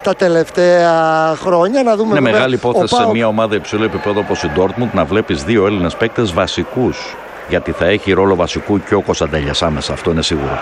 τα τελευταία χρόνια. Να δούμε. Είναι μεγάλη υπόθεση σε μια ομάδα υψηλού επίπεδου όπως η Ντόρτμουντ να βλέπεις δύο Έλληνες παίκτες βασικούς. Γιατί θα έχει ρόλο βασικού και ο Κωνσταντέλιας άμεσα, αυτό είναι σίγουρο.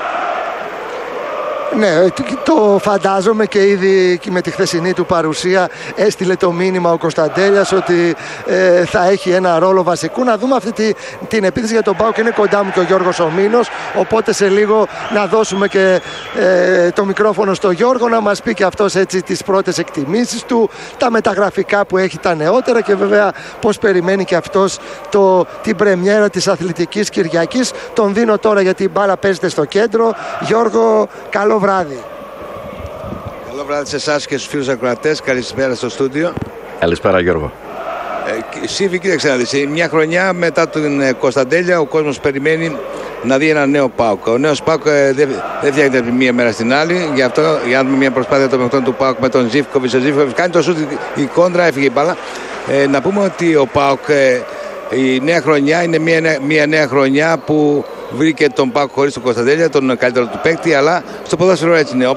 Ναι, το φαντάζομαι και ήδη και με τη χθεσινή του παρουσία έστειλε το μήνυμα ο Κωνσταντέλιας ότι θα έχει ένα ρόλο βασικού. Να δούμε αυτή την επίθεση για τον ΠΑΟΚ. Είναι κοντά μου και ο Γιώργος Ομήνος, οπότε σε λίγο να δώσουμε και το μικρόφωνο στο Γιώργο να μας πει και αυτός έτσι τις πρώτες εκτιμήσεις του, τα μεταγραφικά που έχει τα νεότερα και βέβαια πώς περιμένει και αυτός την πρεμιέρα της Αθλητικής Κυριακής. Τον δίνω τώρα γιατί η μπάλα παίζεται στο κέντρο. Γιώργο, καλό βράδυ. Καλό βράδυ σε εσάς και στους φίλους ακροατές. Καλησπέρα στο στούντιο. Καλησπέρα Γιώργο. Σύμφη, κοίταξε να δεις. Μια χρονιά μετά τον Κωνσταντέλια ο κόσμος περιμένει να δει ένα νέο ΠΑΟΚ. Ο νέος ΠΑΟΚ δεν φτιάχνεται από μία μέρα στην άλλη. Γι' αυτό, για να δούμε μια προσπάθεια των παιχτών του ΠΑΟΚ με τον Ζίβκοβιτς. Ο Ζίβκοβιτς κάνει το σούτ, η κόντρα, έφυγε η μπάλα. Να πούμε ότι ο ΠΑΟΚ η νέα χρονιά είναι μια νέα χρονιά που βρήκε τον ΠΑΟΚ χωρίς τον Κωνσταντέλια, τον καλύτερο του παίκτη, αλλά στο ποδόσφαιρο έτσι είναι.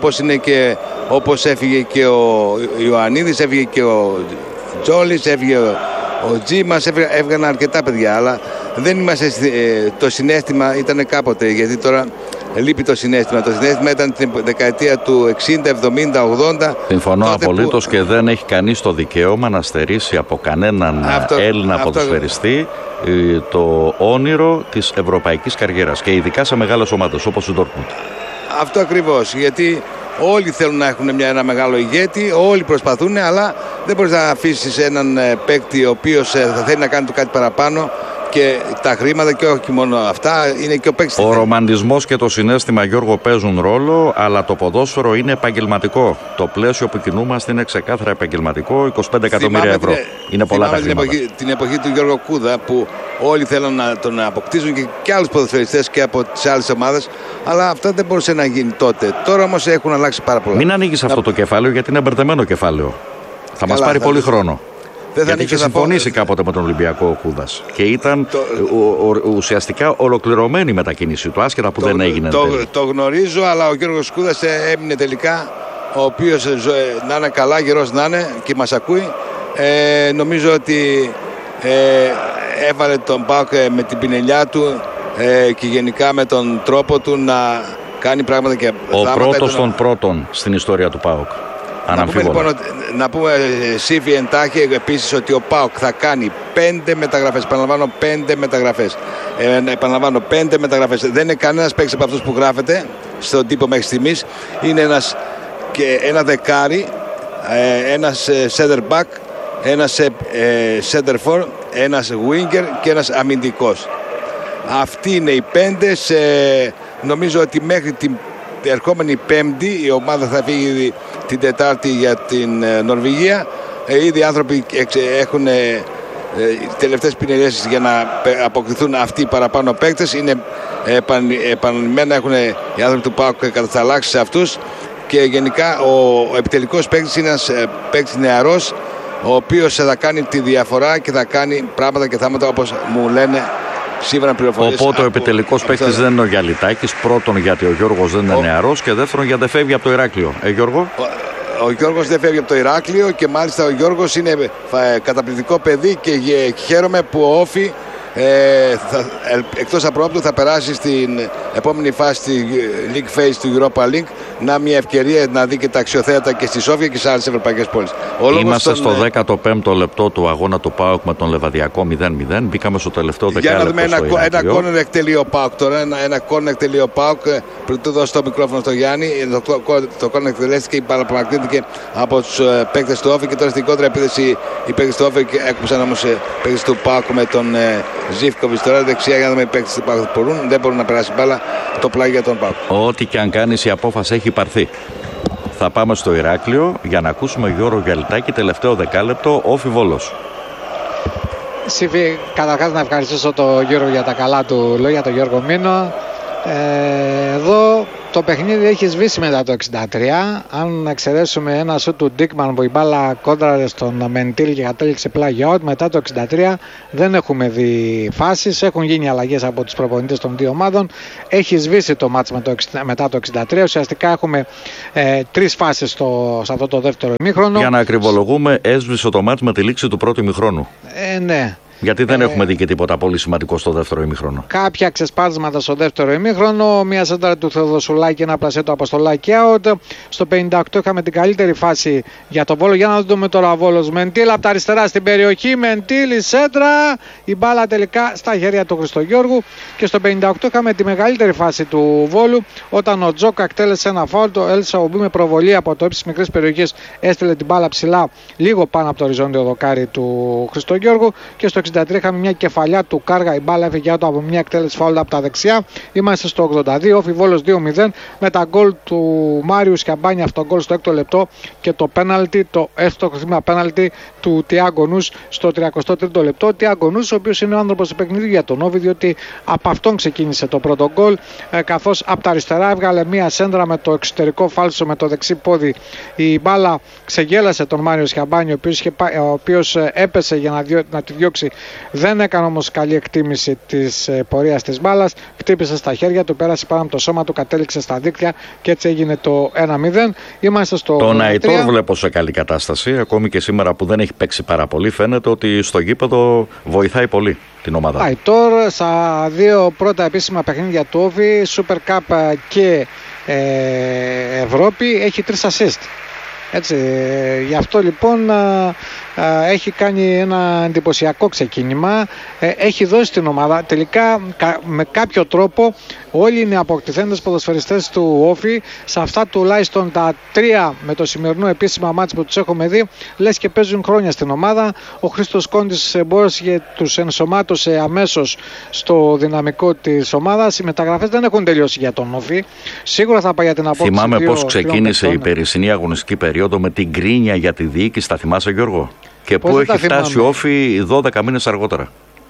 Όπως έφυγε και ο Ιωαννίδης, έφυγε και ο Τζόλης, έφυγε ο Τζίμας, έφυγαν αρκετά παιδιά, αλλά δεν είμαστε, το συναίσθημα ήταν κάποτε, γιατί τώρα λείπει το συναίσθημα. Το συναίσθημα ήταν την δεκαετία του 60, 70, 80. Συμφωνώ απολύτως και δεν έχει κανείς το δικαίωμα να στερήσει από κανέναν Έλληνα ποδοσφαιριστή το όνειρο της ευρωπαϊκής καριέρας και ειδικά σε μεγάλες ομάδες όπως η Ντόρτμουντ. Αυτό ακριβώς, γιατί όλοι θέλουν να έχουν ένα μεγάλο ηγέτη, όλοι προσπαθούν, αλλά δεν μπορείς να αφήσεις έναν παίκτη ο οποίος θα θέλει να κάνει το κάτι παραπάνω και τα χρήματα και όχι μόνο αυτά, είναι και ο παίκτης. Ο ρομαντισμός και το συναίσθημα, Γιώργο, παίζουν ρόλο, αλλά το ποδόσφαιρο είναι επαγγελματικό. Το πλαίσιο που κινούμαστε είναι ξεκάθαρα επαγγελματικό, 25 εκατομμύρια ευρώ. Είναι πολλά τα χρήματα. Την εποχή του Γιώργο Κούδα που όλοι θέλουν να τον αποκτήσουν και άλλους ποδοσφαιριστές και από τις άλλες ομάδες, αλλά αυτό δεν μπορούσε να γίνει τότε. Τώρα όμως έχουν αλλάξει πάρα πολλά. Μην ανοίγεις αυτό το κεφάλαιο γιατί είναι μπερδεμένο κεφάλαιο. Θα μας πάρει πολύ χρόνο. Γιατί είχε συμφωνήσει κάποτε με τον Ολυμπιακό ο Κούδας και ήταν ουσιαστικά ολοκληρωμένη η μετακίνηση του, άσχετα που δεν έγινε. Το γνωρίζω, αλλά ο Γιώργος Κούδας έμεινε τελικά, ο οποίος να είναι καλά, γερός να είναι και μας ακούει. Νομίζω ότι έβαλε τον ΠΑΟΚ με την πινελιά του και γενικά με τον τρόπο του να κάνει πράγματα και ο πρώτος των πρώτων στην ιστορία του ΠΑΟΚ. Να πούμε Σύφη εντάχει επίσης ότι ο ΠΑΟΚ θα κάνει 5 μεταγραφές. Επαναλαμβάνω 5 μεταγραφές. Δεν είναι κανένας παίκτης από αυτούς που γράφεται στον τύπο μέχρι στιγμής. Είναι ένα δεκάρι, ένας center back, ένας center for, ένας winger και ένας αμυντικός. Αυτοί είναι οι 5. Νομίζω ότι μέχρι την ερχόμενη Πέμπτη η ομάδα θα φύγει την Τετάρτη για την Νορβηγία. Ήδη οι άνθρωποι έχουν τελευταίες πινελιές για να αποκτηθούν αυτοί οι παραπάνω παίκτες. Είναι επανειλημμένα, έχουν οι άνθρωποι του ΠΑΟΚ κατασταλάξει σε αυτούς και γενικά ο επιτελικός παίκτης είναι ένας παίκτης νεαρός, ο οποίος θα κάνει τη διαφορά και θα κάνει πράγματα και θάματα όπως μου λένε. Οπότε ο επιτελικός παίκτης δεν είναι ο Γιαλιτάκης. Πρώτον γιατί ο Γιώργος δεν είναι νεαρός και δεύτερον γιατί δεν φεύγει από το Ηράκλειο. Γιώργο. Ο Γιώργος δεν φεύγει από το Ηράκλειο και μάλιστα ο Γιώργος είναι καταπληκτικό παιδί και χαίρομαι που ο Όφη εκτός απρόπτου θα περάσει στην επόμενη φάση στη League Phase του Europa League, να μια ευκαιρία να δει και τα αξιοθέατα και στη Σόφια και σε άλλες ευρωπαϊκές πόλεις. Είμαστε στο 15ο λεπτό του αγώνα του ΠΑΟΚ με τον Λεβαδιακό 0-0. Μπήκαμε στο τελευταίο δεκάλεπτο. Για να δούμε ένα κόρνερ εκτελεί ο ΠΑΟΚ τώρα. Ένα κόρνερ εκτελεί ο ΠΑΟΚ. Πριν του δώσω το μικρόφωνο στο Γιάννη, το κόρνερ εκτελέστηκε, υπαραπραγματεύτηκε από τους παίκτες του Όφη και τώρα στην κόντρα επίθεση οι παίκτες του Όφη έκοψαν όμως παίκτες του ΠΑΟΚ με τον Ζίβκοβιτς τώρα δεξιά για να δούμε οι παίκτες του ΠΑΟΚ δεν μπορούν να περάσει μπάλα το πλάγι για τον ΠΑΟΚ. Ό,τι και αν κάνεις η απόφαση έχει πάρθει. Θα πάμε στο Ηράκλειο για να ακούσουμε Γιώργο Γιαλιτάκη, τελευταίο δεκάλεπτο, Όφη Βόλος. Σύφη, καταρχάς να ευχαριστήσω τον Γιώργο για τα καλά του λόγια, τον Γιώργο Μήνο. Εδώ Το παιχνίδι έχει σβήσει μετά το 63. Αν εξαιρέσουμε ένα σου του Ντίκμαν που η μπάλα κόντραρε στον Μεντήλ και κατέληξε πλάγιο out, μετά το 63 δεν έχουμε δει φάσεις. Έχουν γίνει αλλαγές από τους προπονητές των δύο ομάδων. Έχει σβήσει το μάτς μετά το 63. Ουσιαστικά έχουμε 3 φάσεις σε αυτό το δεύτερο ημίχρονο. Για να ακριβολογούμε, έσβησε το μάτς με τη λήξη του πρώτου ημιχρόνου. Ναι. Γιατί δεν έχουμε δει και τίποτα πολύ σημαντικό στο δεύτερο ημίχρονο. Κάποια ξεσπάσματα στο δεύτερο ημίχρονο. Μία σέντρα του Θεοδοσουλάκη, ένα πλασέ του Αποστολάκη out. Στο 58 είχαμε την καλύτερη φάση για τον Βόλο. Για να δούμε τώρα ο Βόλος. Μεντήλ από τα αριστερά στην περιοχή. Μεντήλ η σέντρα. Η μπάλα τελικά στα χέρια του Χριστογιώργου. Και στο 58 είχαμε τη μεγαλύτερη φάση του Βόλου. Όταν ο Τζόκα εκτέλεσε ένα φάουλ. Το Έλσα Ομπί με προβολή από το ύψη μικρής περιοχής έστειλε την μπάλα ψηλά λίγο πάνω από το οριζόντιο δοκάρι του Χριστογιώργου. Και στο 63 είχαμε μια κεφαλιά του Κάργα, η μπάλα έφυγε από μια εκτέλεση φάουλ από τα δεξιά. Είμαστε στο 82, Όφι Βόλος 2-0 με τα γκολ του Μάριου Σκαμπάνη, αυτό γκολ στο 6ο λεπτό και το πέναλτι, το εύστοχο θύμα πέναλτι του Τιάγκο Νους στο 33ο λεπτό. Ο Τιάγκο Νους, ο οποίος είναι ο άνθρωπος του παιχνιδιού για τον Όφι, διότι από αυτόν ξεκίνησε το πρώτο γκολ, καθώς από τα αριστερά έβγαλε μια σέντρα με το εξωτερικό φάλσο με το δεξί πόδι. Η μπάλα ξεγέλασε τον Μάριο Σκαμπάνη, ο οποίος έπεσε για να τη διώξει. Δεν έκανε όμως καλή εκτίμηση της πορείας της μπάλας. Χτύπησε στα χέρια του, πέρασε πάνω από το σώμα του, κατέληξε στα δίκτυα και έτσι έγινε το 1-0. Είμαστε στο. Τον Αϊτόρ βλέπω σε καλή κατάσταση. Ακόμη και σήμερα που δεν έχει παίξει πάρα πολύ, φαίνεται ότι στο γήπεδο βοηθάει πολύ την ομάδα. Αϊτόρ στα 2 πρώτα επίσημα παιχνίδια του Όφι, Super Cup και Ευρώπη, έχει 3 assist. Έτσι, γι' αυτό λοιπόν έχει κάνει ένα εντυπωσιακό ξεκίνημα, έχει δώσει την ομάδα τελικά με κάποιο τρόπο. Όλοι είναι αποκτηθέντες ποδοσφαιριστές του Όφι. Σε αυτά τουλάχιστον τα 3 με το σημερινό επίσημα μάτς που τους έχουμε δει, λες και παίζουν χρόνια στην ομάδα. Ο Χρήστος Κόντης μπόρεσε και τους ενσωμάτωσε αμέσως στο δυναμικό της ομάδας. Οι μεταγραφές δεν έχουν τελειώσει για τον Όφι. Σίγουρα θα πάει για την απόκτηση. Θυμάμαι πώς ξεκίνησε η περσινή αγωνιστική περίοδο με την κρίνια για τη διοίκηση. Τα θυμάσαι, Γιώργο? Και πού έχει φτάσει ο Όφι 12 μήνες αργότερα.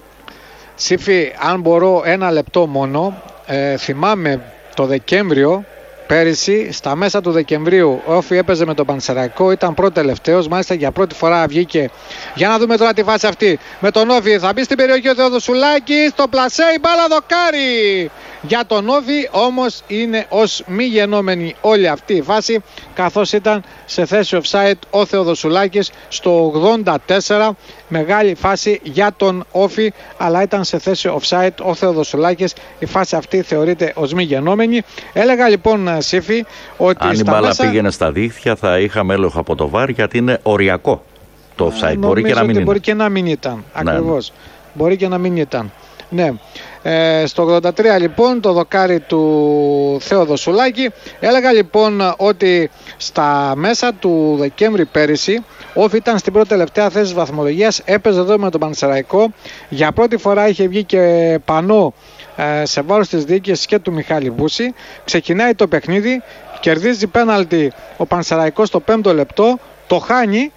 Σύφη, αν μπορώ ένα λεπτό μόνο, θυμάμαι το Δεκέμβριο πέρυσι, στα μέσα του Δεκεμβρίου, ο Όφι έπαιζε με τον Πανσεραϊκό, ήταν πρώτο-τελευταίος, μάλιστα για πρώτη φορά βγήκε. Για να δούμε τώρα τη φάση αυτή. Με τον Όφι θα μπει στην περιοχή ο Θεοδοσουλάκης, στο πλασέ η μπάλα δοκάρι. Για τον Όφι όμως είναι ως μη γενόμενη όλη αυτή η φάση, καθώς ήταν σε θέση offside ο Θεοδοσουλάκης στο 84. Μεγάλη φάση για τον Όφι, αλλά ήταν σε θέση offside ο Θεοδοσουλάκης. Η φάση αυτή θεωρείται ως μη γενόμενη. Έλεγα λοιπόν, Σύφη, ότι αν η μπάλα πήγαινε στα δίχτυα θα είχαμε έλεγχο από το VAR, γιατί είναι οριακό το offside. Μπορεί και να μην είναι. Μπορεί και να μην ήταν. Ακριβώς. Μπορεί και να μην ήταν. Ναι. Στο 83 λοιπόν το δοκάρι του Θεοδοσουλάκη. Έλεγα λοιπόν ότι στα μέσα του Δεκέμβρη πέρυσι ο Όφι ήταν στην πρώτη τελευταία θέση της βαθμολογίας, έπαιζε εδώ με τον Πανσεραϊκό. Για πρώτη φορά είχε βγει και πανό σε βάρος της διοίκησης και του Μιχάλη Βούση. Ξεκινάει το παιχνίδι, κερδίζει πέναλτι ο Πανσεραϊκός στο 5ο λεπτό, το χάνει.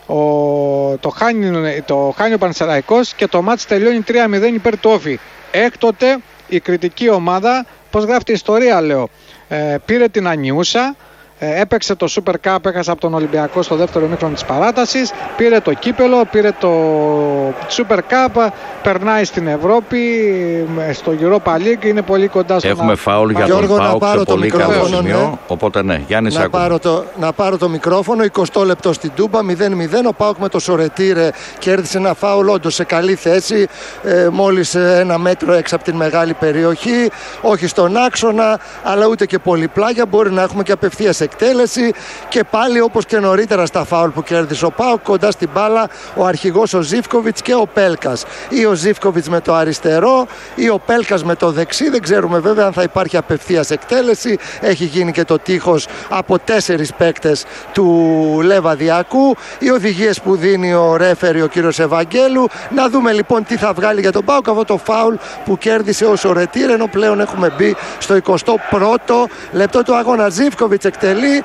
Το χάνει ο Πανσεραϊκός και το μάτς τελειώνει 3-0 υπέρ του Όφι. Έκτοτε η κριτική ομάδα, πώς γράφει η ιστορία λέω, πήρε την ανιούσα, έπαιξε το Super Cup, έχασε από τον Ολυμπιακό στο δεύτερο ημίχρονο της παράτασης, πήρε το κύπελο, πήρε το Super Cup, περνάει στην Ευρώπη, στο Europa League, είναι πολύ κοντά στο. Έχουμε φάουλ για τον ΠΑΟΚ σε πολύ καλό σημείο, οπότε ναι, Γιάννη, να πάρω το μικρόφωνο. 20 λεπτό στην Τούμπα, 0-0. Ο ΠΑΟΚ με το Σορετήρε κέρδισε ένα φάουλ όντως σε καλή θέση, μόλις 1 μέτρο έξω από την μεγάλη περιοχή, όχι στον άξονα, αλλά ούτε και πολύ πλάγια. Μπορεί να έχουμε και απευθείας εκτέλεση. Και πάλι, όπως και νωρίτερα στα φάουλ που κέρδισε ο ΠΑΟΚ, κοντά στην μπάλα ο αρχηγός ο Ζίβκοβιτς και ο Πέλκας. Ή ο Ζίβκοβιτς με το αριστερό ή ο Πέλκας με το δεξί. Δεν ξέρουμε βέβαια αν θα υπάρχει απευθείας εκτέλεση. Έχει γίνει και το τείχος από 4 παίκτες του Λεβαδιακού. Οι οδηγίες που δίνει ο ρέφερι ο κύριος Ευαγγέλου. Να δούμε λοιπόν τι θα βγάλει για τον ΠΑΟΚ αυτό το φάουλ που κέρδισε ο Σορετήρ, ενώ πλέον έχουμε μπει στο 21ο λεπτό του αγώνα. Ζίβκοβιτς εκτελεί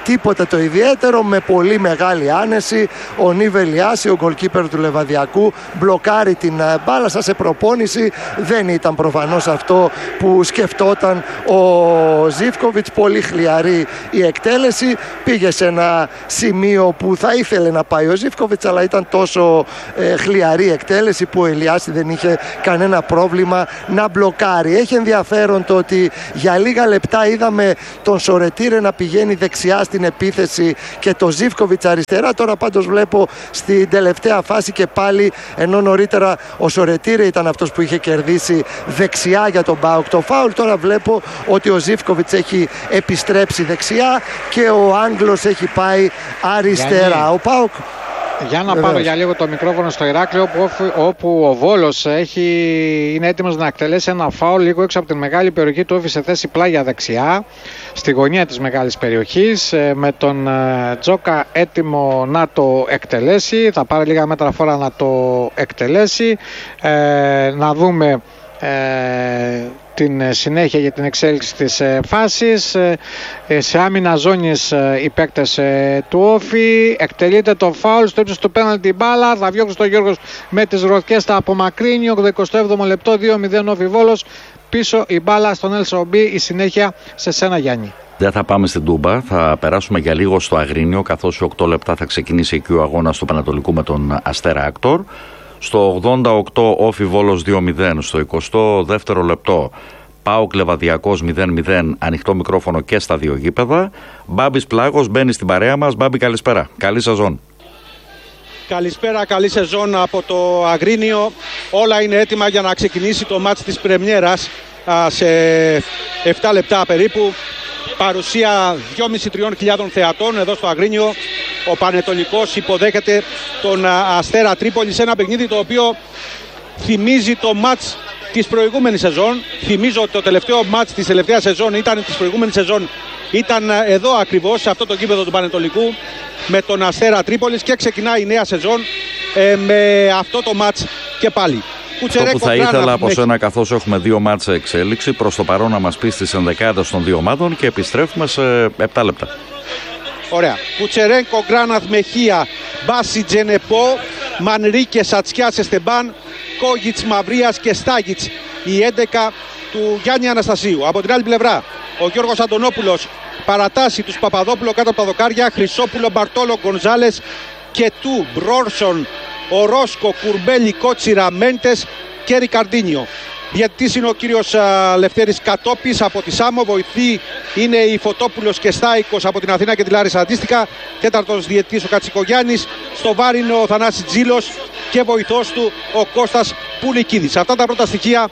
τίποτα το ιδιαίτερο, με πολύ μεγάλη άνεση. Ο Νιβελιάση, ο γκολκίπερ του Λεβαδιακού, μπλοκάρει την μπάλα. Σαν σε προπόνηση δεν ήταν προφανώς αυτό που σκεφτόταν ο Ζίβκοβιτς. Πολύ χλιαρή η εκτέλεση. Πήγε σε ένα σημείο που θα ήθελε να πάει ο Ζίβκοβιτς, αλλά ήταν τόσο χλιαρή εκτέλεση που ο Ελιάση δεν είχε κανένα πρόβλημα να μπλοκάρει. Έχει ενδιαφέρον το ότι για λίγα λεπτά είδαμε τον Σορετήρε να πηγαίνει δεξιά στην επίθεση και το Ζίβκοβιτς αριστερά. Τώρα πάντως βλέπω στην τελευταία φάση και πάλι, ενώ νωρίτερα ο Σορετήρε ήταν αυτός που είχε κερδίσει δεξιά για τον ΠΑΟΚ το φάουλ, τώρα βλέπω ότι ο Ζίβκοβιτς έχει επιστρέψει δεξιά και ο Άγγλος έχει πάει αριστερά. Ο ΠΑΟΚ... Για να πάρω για λίγο το μικρόφωνο στο Ηράκλειο, όπου ο Βόλος είναι έτοιμος να εκτελέσει ένα φάουλ λίγο έξω από την μεγάλη περιοχή του Όφη, σε θέση πλάγια δεξιά, στη γωνία της μεγάλης περιοχής, με τον Τζόκα έτοιμο να το εκτελέσει. Θα πάρει λίγα μέτρα φόρα να το εκτελέσει. Να δούμε την συνέχεια για την εξέλιξη της φάσης. Σε άμυνα ζώνης οι παίκτες του Όφη. Εκτελείται το φάουλ στο ύψος του πέναλτι μπάλα. Θα διώξει τον Γιώργος με τις γροθιές, θα απομακρύνει. 27ο λεπτό, 2-0 Όφη Βόλος. Πίσω η μπάλα στον Ελσομπή. Η συνέχεια σε σένα, Γιάννη. Δεν θα πάμε στην Τούμπα, θα περάσουμε για λίγο στο Αγρίνιο, καθώς σε 8 λεπτά θα ξεκινήσει εκεί ο αγώνας του Πανατολικού με τον Αστέρα Άκτορ. Στο 88 Όφη Βόλος 2-0, στο 22ο λεπτό ΠΑΟΚ Λεβαδιακός 0-0, ανοιχτό μικρόφωνο και στα δύο γήπεδα. Μπάμπης Πλάγος μπαίνει στην παρέα μας. Μπάμπη, καλησπέρα. Καλή σεζόν. Καλησπέρα, καλή σεζόν από το Αγρίνιο. Όλα είναι έτοιμα για να ξεκινήσει το μάτς της πρεμιέρας σε 7 λεπτά περίπου. Παρουσία 2.500-3.000 θεατών εδώ στο Αγρίνιο. Ο Πανετολικός υποδέχεται τον Αστέρα Τρίπολη σε ένα παιχνίδι το οποίο θυμίζει το μάτς της προηγούμενης σεζόν. Θυμίζω ότι το τελευταίο μάτς της τελευταίας σεζόν ήταν της προηγούμενης σεζόν. Ήταν εδώ ακριβώς, σε αυτό το γήπεδο του Πανετολικού, με τον Αστέρα Τρίπολης, και ξεκινάει η νέα σεζόν με αυτό το μάτς και πάλι. Αυτό που θα ήθελα από σένα, καθώς έχουμε δύο μάτς εξέλιξη, προς το παρόν να μας πεις τις ενδεκάδες των δύο ομάδων και επιστρέφουμε σε 7 λεπτά. Ωραία. Κουτσερένκο, Γκράναθ, Μεχία, Μπάση, Τζενεπό, Μανρίκε, Σατσιά, Εστεμπάν, Κόγιτς, Μαυρίας και Στάγιτς. Η 11 του Γιάννη Αναστασίου. Από την άλλη πλευρά, ο Γιώργος Αντωνόπουλος παρατάσσει τους Παπαδόπουλο κάτω από τα δοκάρια, Χρυσόπουλο, Μπαρτόλο, Γκονζάλες και του Μπρόρσον, Ορόσκο, Κουρμπέλη, Κότσιρα, Μέντες και Ρικαρντίνιο. Διαιτητής είναι ο κύριος Λευτέρης Κατόπης από τη Σάμο. Βοηθή είναι η Φωτόπουλος και Στάικος από την Αθήνα και τη Λάρισα αντίστοιχα. Τέταρτος διαιτητής ο Κατσικογιάννης. Στο βάρ είναι ο Θανάσης Τζίλος και βοηθός του ο Κώστας Πουλικίδης. Αυτά τα πρώτα στοιχεία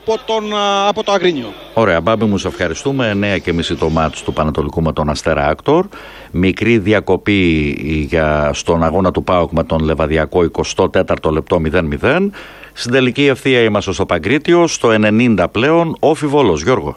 από το Αγρίνιο. Ωραία, Μπάμπη μου, σε ευχαριστούμε. 9:30 το μάτς του Πανατολικού με τον Αστέρα Άκτορ. Μικρή διακοπή στον αγώνα του ΠΑΟΚ με τον Λεβαδιακό, 24ο λεπτό 0-0. Στην τελική ευθεία είμαστε στο Παγκρίτιο, στο 90 πλέον, Όφη Βόλος. Γιώργο.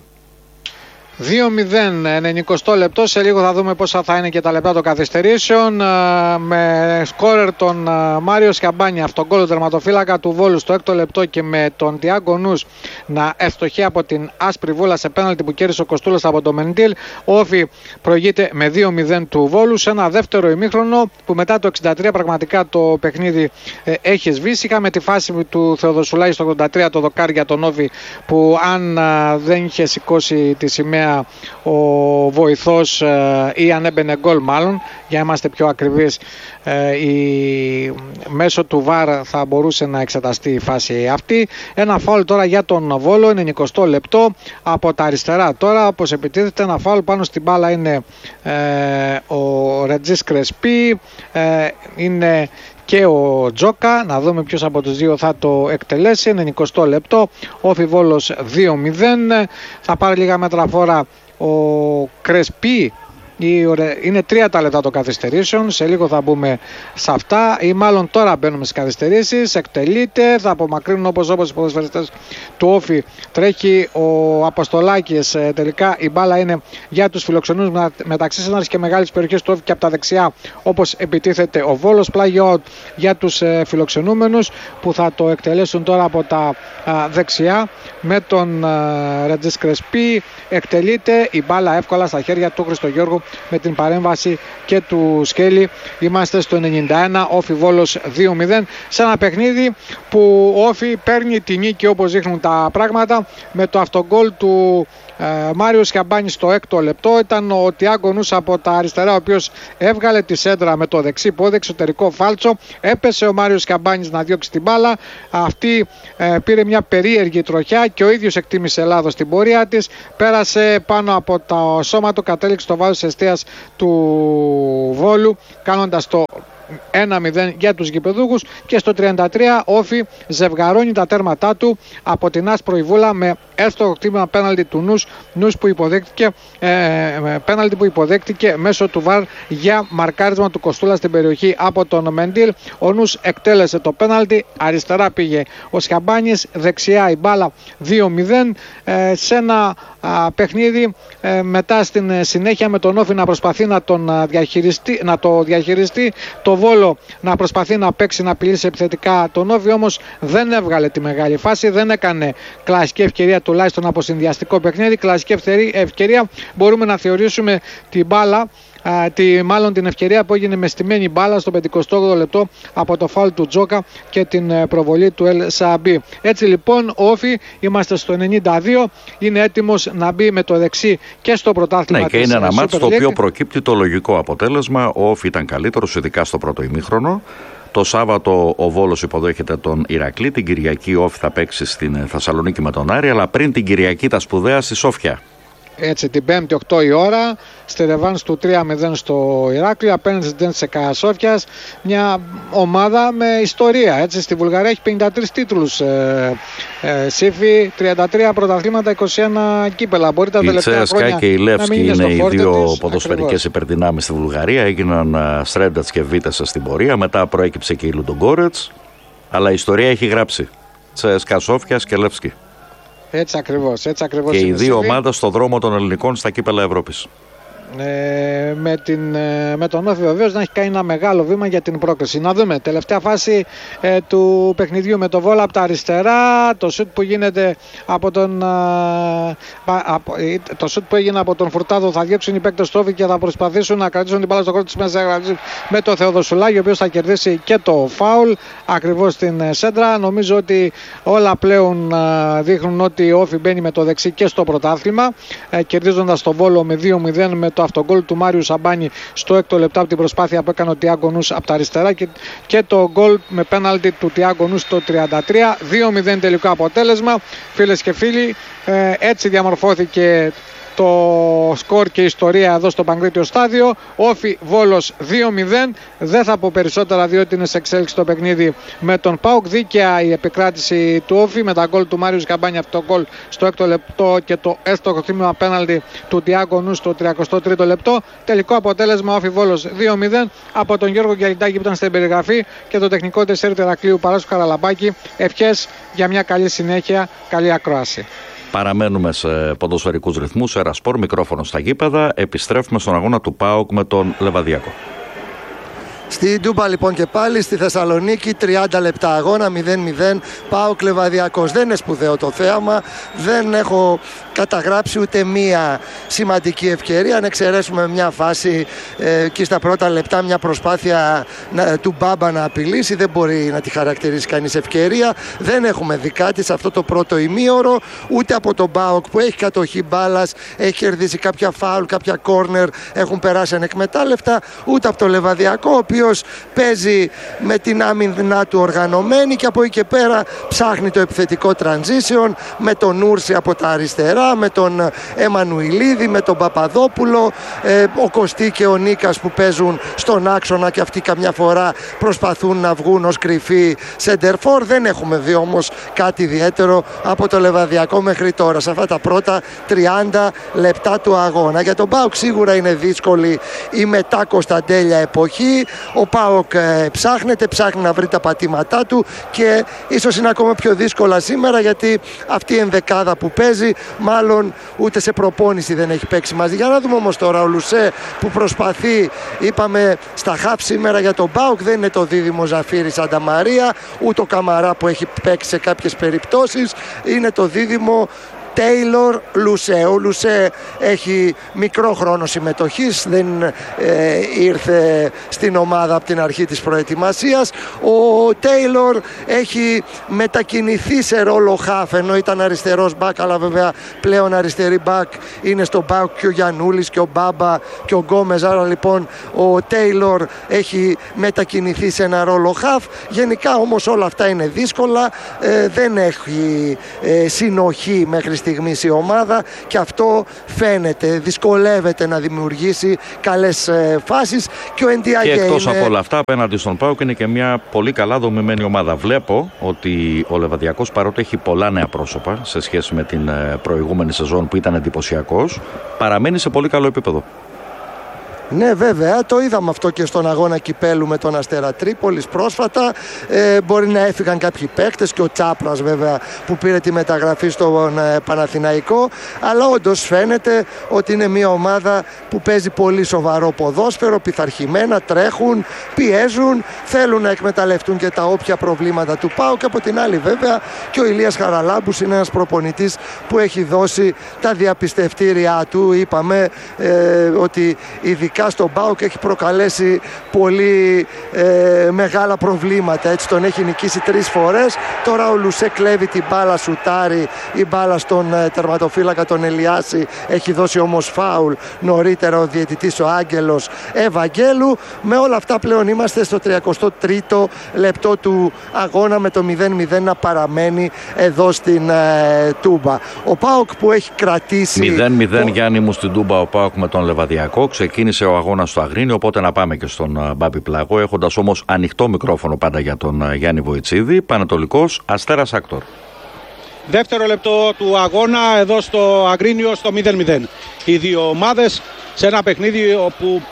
2-0, 90 λεπτό. Σε λίγο θα δούμε πόσα θα είναι και τα λεπτά των καθυστερήσεων. Με σκόρερ τον Μάριο Σκαμπάνια, αυτόν γκολ τερματοφύλακα του Βόλου στο 6ο λεπτό, και με τον Τιάγκο Νους να ευστοχεί από την άσπρη βούλα σε πέναλτι που κέρδισε ο Κοστούλας από το Μεντήλ. Ο Όφη προηγείται με 2-0 του Βόλου σε ένα δεύτερο ημίχρονο που μετά το 63 πραγματικά το παιχνίδι έχει σβήσει. Είχαμε τη φάση του Θεοδοσουλάκη στο 83, το δοκάρι για τον Όφη, που αν δεν είχε σηκώσει τη σημαία ο βοηθός, ή αν έμπαινε γκολ μάλλον, για να είμαστε πιο ακριβείς, μέσω του ΒΑΡ θα μπορούσε να εξεταστεί η φάση αυτή. Ένα φάουλ τώρα για τον Βόλο, 90 λεπτό από τα αριστερά. Τώρα όπως επιτίθεται, ένα φάουλ πάνω στην μπάλα είναι ο Ρετζής Κρεσπή, είναι και ο Τζόκα. Να δούμε ποιος από τους δύο θα το εκτελέσει. 90 λεπτό, Όφη Βόλος 2-0. Θα πάρει λίγα μέτρα φόρα ο Κρεσπή. Είναι 3 τα λεπτά των καθυστερήσεων. Σε λίγο θα μπούμε σε αυτά, ή μάλλον τώρα μπαίνουμε στις καθυστερήσεις. Εκτελείται, θα απομακρύνουν όπως οι ποδοσφαιριστές του Όφη. Τρέχει ο Αποστολάκης. Τελικά η μπάλα είναι για τους φιλοξενούς μεταξύ σέναρης και μεγάλης περιοχής του Όφη και από τα δεξιά, όπως επιτίθεται ο Βόλος. Πλάγιο για τους φιλοξενούμενους που θα το εκτελέσουν τώρα από τα δεξιά με τον Ρετζής Κρεσπή. Εκτελείται η μπάλα εύκολα στα χέρια του Χριστογιώργου με την παρέμβαση και του Σκέλη. Είμαστε στο 91, Όφι Βόλος 2-0, σε ένα παιχνίδι που ο Όφι παίρνει τη νίκη όπως δείχνουν τα πράγματα με το αυτογκόλ του Μάριος Καμπάνης στο 6ο λεπτό. Ήταν ο Τιάγκο Νους από τα αριστερά, ο οποίος έβγαλε τη σέντρα με το δεξί πόδι, εξωτερικό φάλτσο. Έπεσε ο Μάριος Καμπάνης να διώξει την μπάλα. Αυτή πήρε μια περίεργη τροχιά και ο ίδιος εκτίμησε λάθος την πορεία της. Πέρασε πάνω από το σώμα του, κατέληξε στο βάθος εστίας του Βόλου, κάνοντας το 1-0 για τους γηπεδούχους. Και στο 33 Όφι ζευγαρώνει τα τέρματά του από την Άσπρο Ιβούλα με εύστοχο χτύπημα πέναλτι του Νους που υποδέχτηκε, πέναλτι που υποδέχτηκε μέσω του ΒΑΡ για μαρκάρισμα του Κοστούλα στην περιοχή από τον Μεντήλ. Ο Νους εκτέλεσε το πέναλτι, αριστερά πήγε ο Σκαμπάνης, δεξιά η μπάλα 2-0 σε ένα παιχνίδι μετά στην συνέχεια με τον Όφι να προσπαθεί να το διαχειριστεί, το Βόλο να προσπαθεί να παίξει, να απειλήσει επιθετικά τον Όφι, όμως δεν έβγαλε τη μεγάλη φάση, δεν έκανε κλασική ευκαιρία τουλάχιστον από συνδυαστικό παιχνίδι. Κλασική ευκαιρία μπορούμε να θεωρήσουμε την μπάλα, μάλλον την ευκαιρία που έγινε με στημένη μπάλα στο 58 λεπτό από το φάουλ του Τζόκα και την προβολή του Ελ Σαμπί. Έτσι λοιπόν ο Όφι, είμαστε στο 92, είναι έτοιμος να μπει με το δεξί και στο πρωτάθλημα. Ναι, και είναι ένα μάτς στο οποίο προκύπτει το λογικό αποτέλεσμα. Ο Όφι ήταν καλύτερος, ειδικά στο πρώτο ημίχρονο. Το Σάββατο ο Βόλος υποδέχεται τον Ηρακλή. Την Κυριακή ο Όφι θα παίξει στην Θεσσαλονίκη με τον Άρη, αλλά πριν την Κυριακή τα σπουδαία στη Σόφια. Έτσι, την 5η 8 η ώρα, στη ρεβάνς του 3-0 στο Ηράκλειο, απέναντι στην Τζέντσεκα Σόφιας. Μια ομάδα με ιστορία. Έτσι, στη Βουλγαρία έχει 53 τίτλους. Σύφη, 33 πρωταθλήματα, 21 κύπελα. Μπορεί τα τελευταία χρόνια. Η Τσέσκα και η Λεύσκη είναι οι δύο ποδοσφαιρικές υπερδυνάμεις στη Βουλγαρία. Έγιναν Σρέντατς και Βίτεσα στην πορεία. Μετά προέκυψε και η Λουντογκόρετς. Αλλά η ιστορία έχει γράψει. Τσέσκα Σόφιας και Λεύσκη. Έτσι ακριβώς. Και οι δύο ομάδες στον δρόμο των ελληνικών στα κύπελα Ευρώπης. Με τον Όφι βεβαίως να έχει κάνει ένα μεγάλο βήμα για την πρόκριση. Να δούμε τελευταία φάση του παιχνιδιού με το Βόλο από τα αριστερά. Το σουτ που γίνεται από τον Φουρτάδο θα διώξουν οι παίκτες του Όφι και θα προσπαθήσουν να κρατήσουν την μπάλα στο χώρο της μέσα με το Θεοδοσουλάκη, ο οποίος θα κερδίσει και το φάουλ ακριβώς στην σέντρα. Νομίζω ότι όλα πλέον δείχνουν ότι ο Όφι μπαίνει με το δεξί και στο πρωτάθλημα, κερδίζοντας το Βόλο με 2-0 με το αυτογκόλ του Μάριου Σαμπάνη στο 6ο λεπτό από την προσπάθεια που έκανε ο Τιάγκο Νους από τα αριστερά και το γκολ με πέναλτι του Τιάγκο Νους στο 33. 2-0 τελικό αποτέλεσμα. Φίλες και φίλοι, έτσι διαμορφώθηκε το σκορ και η ιστορία εδώ στο Παγκρίτιο Στάδιο. Όφι Βόλος 2-0. Δεν θα πω περισσότερα διότι είναι σε εξέλιξη το παιχνίδι με τον ΠΑΟΚ. Δίκαια η επικράτηση του Όφι με τα γκολ του Μάριου Καμπάνη, αυτό το γκολ στο 6ο λεπτό και το έστοχο χτύπημα πέναλτι του Τιάγκο Νου στο 33ο λεπτό. Τελικό αποτέλεσμα Όφι Βόλος 2-0 από τον Γιώργο Γκιαλιτάκη που ήταν στην περιγραφή και το τεχνικό τεσσέρι του Ηρακλείου Παράσου Χαραλαμπάκη. Ευχές για μια καλή συνέχεια, καλή ακρόαση. Παραμένουμε σε ποδοσφαιρικούς ρυθμούς, Ερασπορ, μικρόφωνο στα γήπεδα. Επιστρέφουμε στον αγώνα του ΠΑΟΚ με τον Λεβαδιακό. Στην Τούμπα λοιπόν και πάλι στη Θεσσαλονίκη, 30 λεπτά αγώνα, 0-0, ΠΑΟΚ Λεβαδιακός. Δεν είναι σπουδαίο το θέαμα, δεν έχω καταγράψει ούτε μία σημαντική ευκαιρία. Αν εξαιρέσουμε μια φάση και στα πρώτα λεπτά μια προσπάθεια του Μπάμπα να απειλήσει, δεν μπορεί να τη χαρακτηρίσει κανείς ευκαιρία. Δεν έχουμε δει κάτι σε αυτό το πρώτο ημίωρο, ούτε από τον ΠΑΟΚ που έχει κατοχή μπάλας, έχει κερδίσει κάποια φάουλ, κάποια κόρνερ, έχουν περάσει ανεκμετάλλευτα, ούτε από το Λεβαδιακό, ο οποίος παίζει με την άμυνα του οργανωμένη και από εκεί και πέρα ψάχνει το επιθετικό transition με τον Ούρση από τα αριστερά, με τον Εμμανουηλίδη, με τον Παπαδόπουλο, ο Κωστή και ο Νίκας που παίζουν στον άξονα και αυτοί καμιά φορά προσπαθούν να βγουν ως κρυφοί σεντερφόρ. Δεν έχουμε δει όμως κάτι ιδιαίτερο από το Λεβαδιακό μέχρι τώρα σε αυτά τα πρώτα 30 λεπτά του αγώνα. Για τον ΠΑΟΚ σίγουρα είναι δύσκολη η μετά Κωνσταντέλια εποχή. Ο ΠΑΟΚ ψάχνει να βρει τα πατήματά του και ίσως είναι ακόμα πιο δύσκολα σήμερα, γιατί αυτή η ενδεκάδα που παίζει μάλλον ούτε σε προπόνηση δεν έχει παίξει μαζί. Για να δούμε όμως τώρα ο Λουσέ που προσπαθεί, είπαμε στα χαφ σήμερα για τον ΠΑΟΚ δεν είναι το δίδυμο Ζαφύρη Σανταμαρία, ούτε ο Καμαρά που έχει παίξει σε κάποιες περιπτώσεις, είναι το δίδυμο Τέιλορ, Λουσέ. Ο Λουσέ έχει μικρό χρόνο συμμετοχής, δεν ήρθε στην ομάδα από την αρχή της προετοιμασίας. Ο Τέιλορ έχει μετακινηθεί σε ρόλο χαφ, ενώ ήταν αριστερός μπακ, αλλά βέβαια πλέον αριστερή μπακ είναι στο μπακ και ο Γιαννούλης και ο Μπάμπα και ο Γκόμεζ. Άρα λοιπόν ο Τέιλορ έχει μετακινηθεί σε ένα ρόλο χαφ. Γενικά όμως όλα αυτά είναι δύσκολα, δεν έχει συνοχή μέχρι στιγμής η ομάδα και αυτό φαίνεται, δυσκολεύεται να δημιουργήσει καλές φάσεις και ο NDIA και εκτός είναι... από όλα αυτά απέναντι στον ΠΑΟΚ είναι και μια πολύ καλά δομημένη ομάδα. Βλέπω ότι ο Λεβαδιακός, παρότι έχει πολλά νέα πρόσωπα σε σχέση με την προηγούμενη σεζόν που ήταν εντυπωσιακός, παραμένει σε πολύ καλό επίπεδο. Ναι, βέβαια, το είδαμε αυτό και στον αγώνα κυπέλου με τον Αστέρα Τρίπολης πρόσφατα. Μπορεί να έφυγαν κάποιοι παίκτες και ο Τσάπρας βέβαια που πήρε τη μεταγραφή στον Παναθηναϊκό, αλλά όντως φαίνεται ότι είναι μια ομάδα που παίζει πολύ σοβαρό ποδόσφαιρο, πειθαρχημένα, τρέχουν, πιέζουν, θέλουν να εκμεταλλευτούν και τα όποια προβλήματα του ΠΑΟΚ. Και από την άλλη βέβαια και ο Ηλίας Χαραλάμπους είναι ένας προπονητής που έχει δώσει τα διαπιστευτήριά του. Είπαμε ότι ειδικά στον ΠΑΟΚ έχει προκαλέσει πολύ μεγάλα προβλήματα. Έτσι τον έχει νικήσει 3 φορές. Τώρα ο Λουσέ κλέβει την μπάλα, σουτάρει η μπάλα στον τερματοφύλακα τον Ελιάση. Έχει δώσει όμως φάουλ νωρίτερα ο διαιτητής ο Άγγελος Ευαγγέλου. Με όλα αυτά πλέον είμαστε στο 33ο λεπτό του αγώνα με το 0-0 να παραμένει εδώ στην Τούμπα. Ο ΠΑΟΚ που έχει κρατήσει 0-0 Γιάννη μου στην Τούμπα ο ΠΑΟΚ με τον Λεβαδιακό. Ξεκίνησε ο αγώνας στο Αγρίνιο, οπότε να πάμε και στον Μπάμπη Πλάγο, έχοντας όμως ανοιχτό μικρόφωνο πάντα για τον Γιάννη Βοητσίδη. Πανετολικός Αστέρας Άκτορ. Δεύτερο λεπτό του αγώνα εδώ στο Αγρίνιο στο 0-0. Οι δύο ομάδες σε ένα παιχνίδι όπου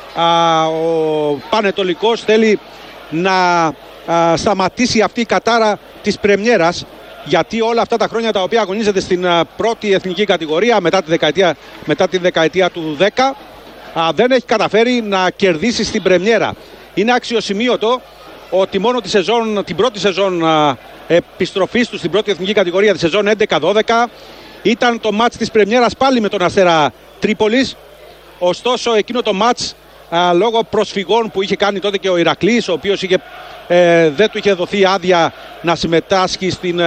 ο Πανετολικός θέλει να σταματήσει αυτή η κατάρα της πρεμιέρας, γιατί όλα αυτά τα χρόνια τα οποία αγωνίζεται στην πρώτη εθνική κατηγορία μετά τη δεκαετία του 10 δεν έχει καταφέρει να κερδίσει στην πρεμιέρα. Είναι αξιοσημείωτο ότι μόνο την πρώτη σεζόν επιστροφής του στην πρώτη εθνική κατηγορία, τη σεζόν 11-12, ήταν το μάτς της πρεμιέρας πάλι με τον Αστέρα Τρίπολης. Ωστόσο εκείνο το μάτς λόγω προσφυγών που είχε κάνει τότε και ο Ηρακλής, ο οποίος δεν του είχε δοθεί άδεια να συμμετάσχει στην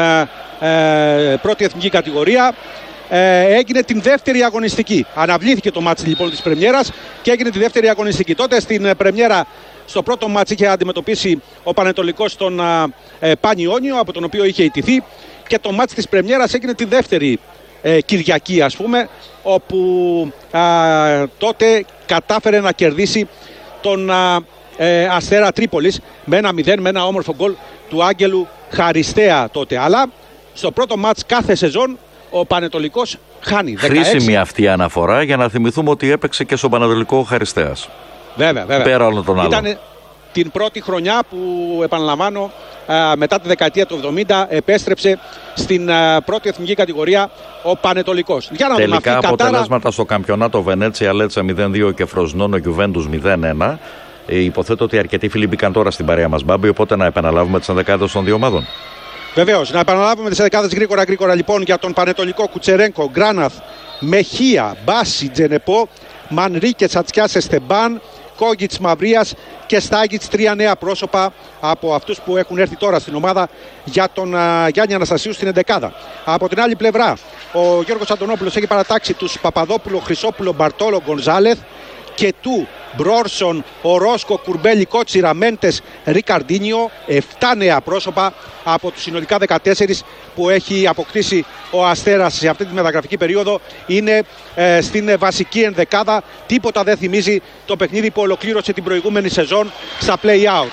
πρώτη εθνική κατηγορία, έγινε την δεύτερη αγωνιστική. Αναβλήθηκε το μάτς λοιπόν της πρεμιέρας και έγινε τη δεύτερη αγωνιστική. Τότε στην πρεμιέρα, στο πρώτο μάτς είχε αντιμετωπίσει ο Πανετολικός τον Πανιόνιο, από τον οποίο είχε ιτηθεί, και το μάτς της πρεμιέρας έγινε τη δεύτερη Κυριακή, ας πούμε, όπου τότε κατάφερε να κερδίσει τον Αστέρα Τρίπολης με 1-0, με ένα όμορφο γκολ του Άγγελου Χαριστέα τότε. Αλλά στο πρώτο μάτς κάθε σεζόν ο Πανετολικός χάνει. Χρήσιμη αυτή η αναφορά για να θυμηθούμε ότι έπαιξε και στον Πανετολικό ο Χαριστέας. Βέβαια. Πέρα όλων των άλλων. Ήταν την πρώτη χρονιά που, επαναλαμβάνω, μετά τη δεκαετία του 70 επέστρεψε στην πρώτη εθνική κατηγορία ο Πανετολικός. Για να τελικά αποτελέσματα στο Καμπιονάτο Βενέτσια, Λέτσα 0-2 και Φροσνόνο Γιουβέντους 0-1. Υποθέτω ότι αρκετοί φίλοι μπήκαν τώρα στην παρέα μας, Μπάμπη, οπότε να επαναλάβουμε τις ενδεκάδες των δύο ομάδων. Βεβαίως, να επαναλάβουμε τις ενδεκάδες γρήγορα λοιπόν για τον Πανετολικό: Κουτσερένκο, Γκράναθ, Μεχία, Μπάση, Τζενεπό, Μανρίκε, Τσατσιάς, Εστεμπάν, Κόγιτς, Μαυρίας και Στάγιτς. 3 νέα πρόσωπα από αυτούς που έχουν έρθει τώρα στην ομάδα για τον Γιάννη Αναστασίου στην εντεκάδα. Από την άλλη πλευρά, ο Γιώργος Αντωνόπουλος έχει παρατάξει τους Παπαδόπουλο, Χρυσόπουλο, Μπαρτόλο, Γκονζάλεθ και του Μπρόρσον, Ορόσκο, Κουρμπέλη, Κότσιρα, Μέντες, Ρικαρντίνιο. 7 νέα πρόσωπα από τους συνολικά 14 που έχει αποκτήσει ο Αστέρας σε αυτή τη μεταγραφική περίοδο. Είναι στην βασική ενδεκάδα. Τίποτα δεν θυμίζει το παιχνίδι που ολοκλήρωσε την προηγούμενη σεζόν στα play-out.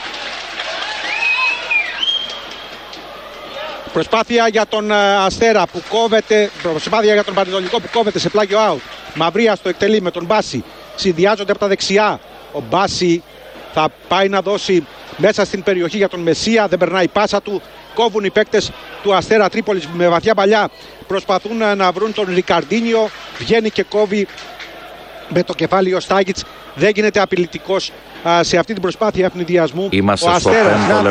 Προσπάθεια για τον Αστέρα που κόβεται, προσπάθεια για τον Πανετολικό που κόβεται σε πλάγιο out. Μαυρίας το εκτελεί με τον Μπάση. Συνδυάζονται από τα δεξιά. Ο Μπάση θα πάει να δώσει μέσα στην περιοχή για τον Μεσσία. Δεν περνάει η πάσα του. Κόβουν οι παίκτες του Αστέρα Τρίπολης με βαθιά παλιά. Προσπαθούν να βρουν τον Ρικαρντίνιο. Βγαίνει και κόβει με το κεφάλι ο Στάγιτς δεν γίνεται απειλητικός σε αυτή την προσπάθεια ευνηδιασμού. Είμαστε στο 5ο λεπτό.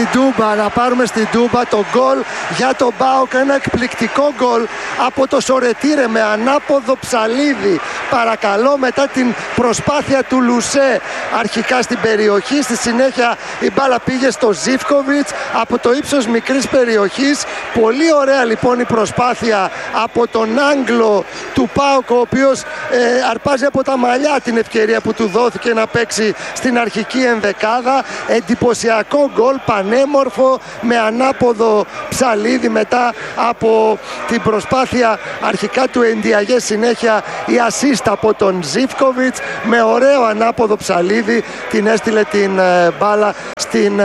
Να πάρουμε στην Τούμπα το γκολ για τον ΠΑΟΚ. Ένα εκπληκτικό γκολ από το Σορετήρε με ανάποδο ψαλίδι. Παρακαλώ, μετά την προσπάθεια του Λουσέ αρχικά στην περιοχή. Στη συνέχεια η μπάλα πήγε στο Ζίβκοβιτς από το ύψος μικρής περιοχής. Πολύ ωραία λοιπόν η προσπάθεια από τον Άγγλο του ΠΑΟΚ, ο οποίος αρπάζει από τα μαλλιά την ευκαιρία που του δόθηκε να παίξει στην αρχική ενδεκάδα. Εντυπωσιακό γκολ, πανέμορφο, με ανάποδο ψαλίδι μετά από την προσπάθεια αρχικά του Εντιαγέ, συνέχεια η ασίστ από τον Ζίβκοβιτς με ωραίο ανάποδο ψαλίδι την έστειλε την μπάλα στην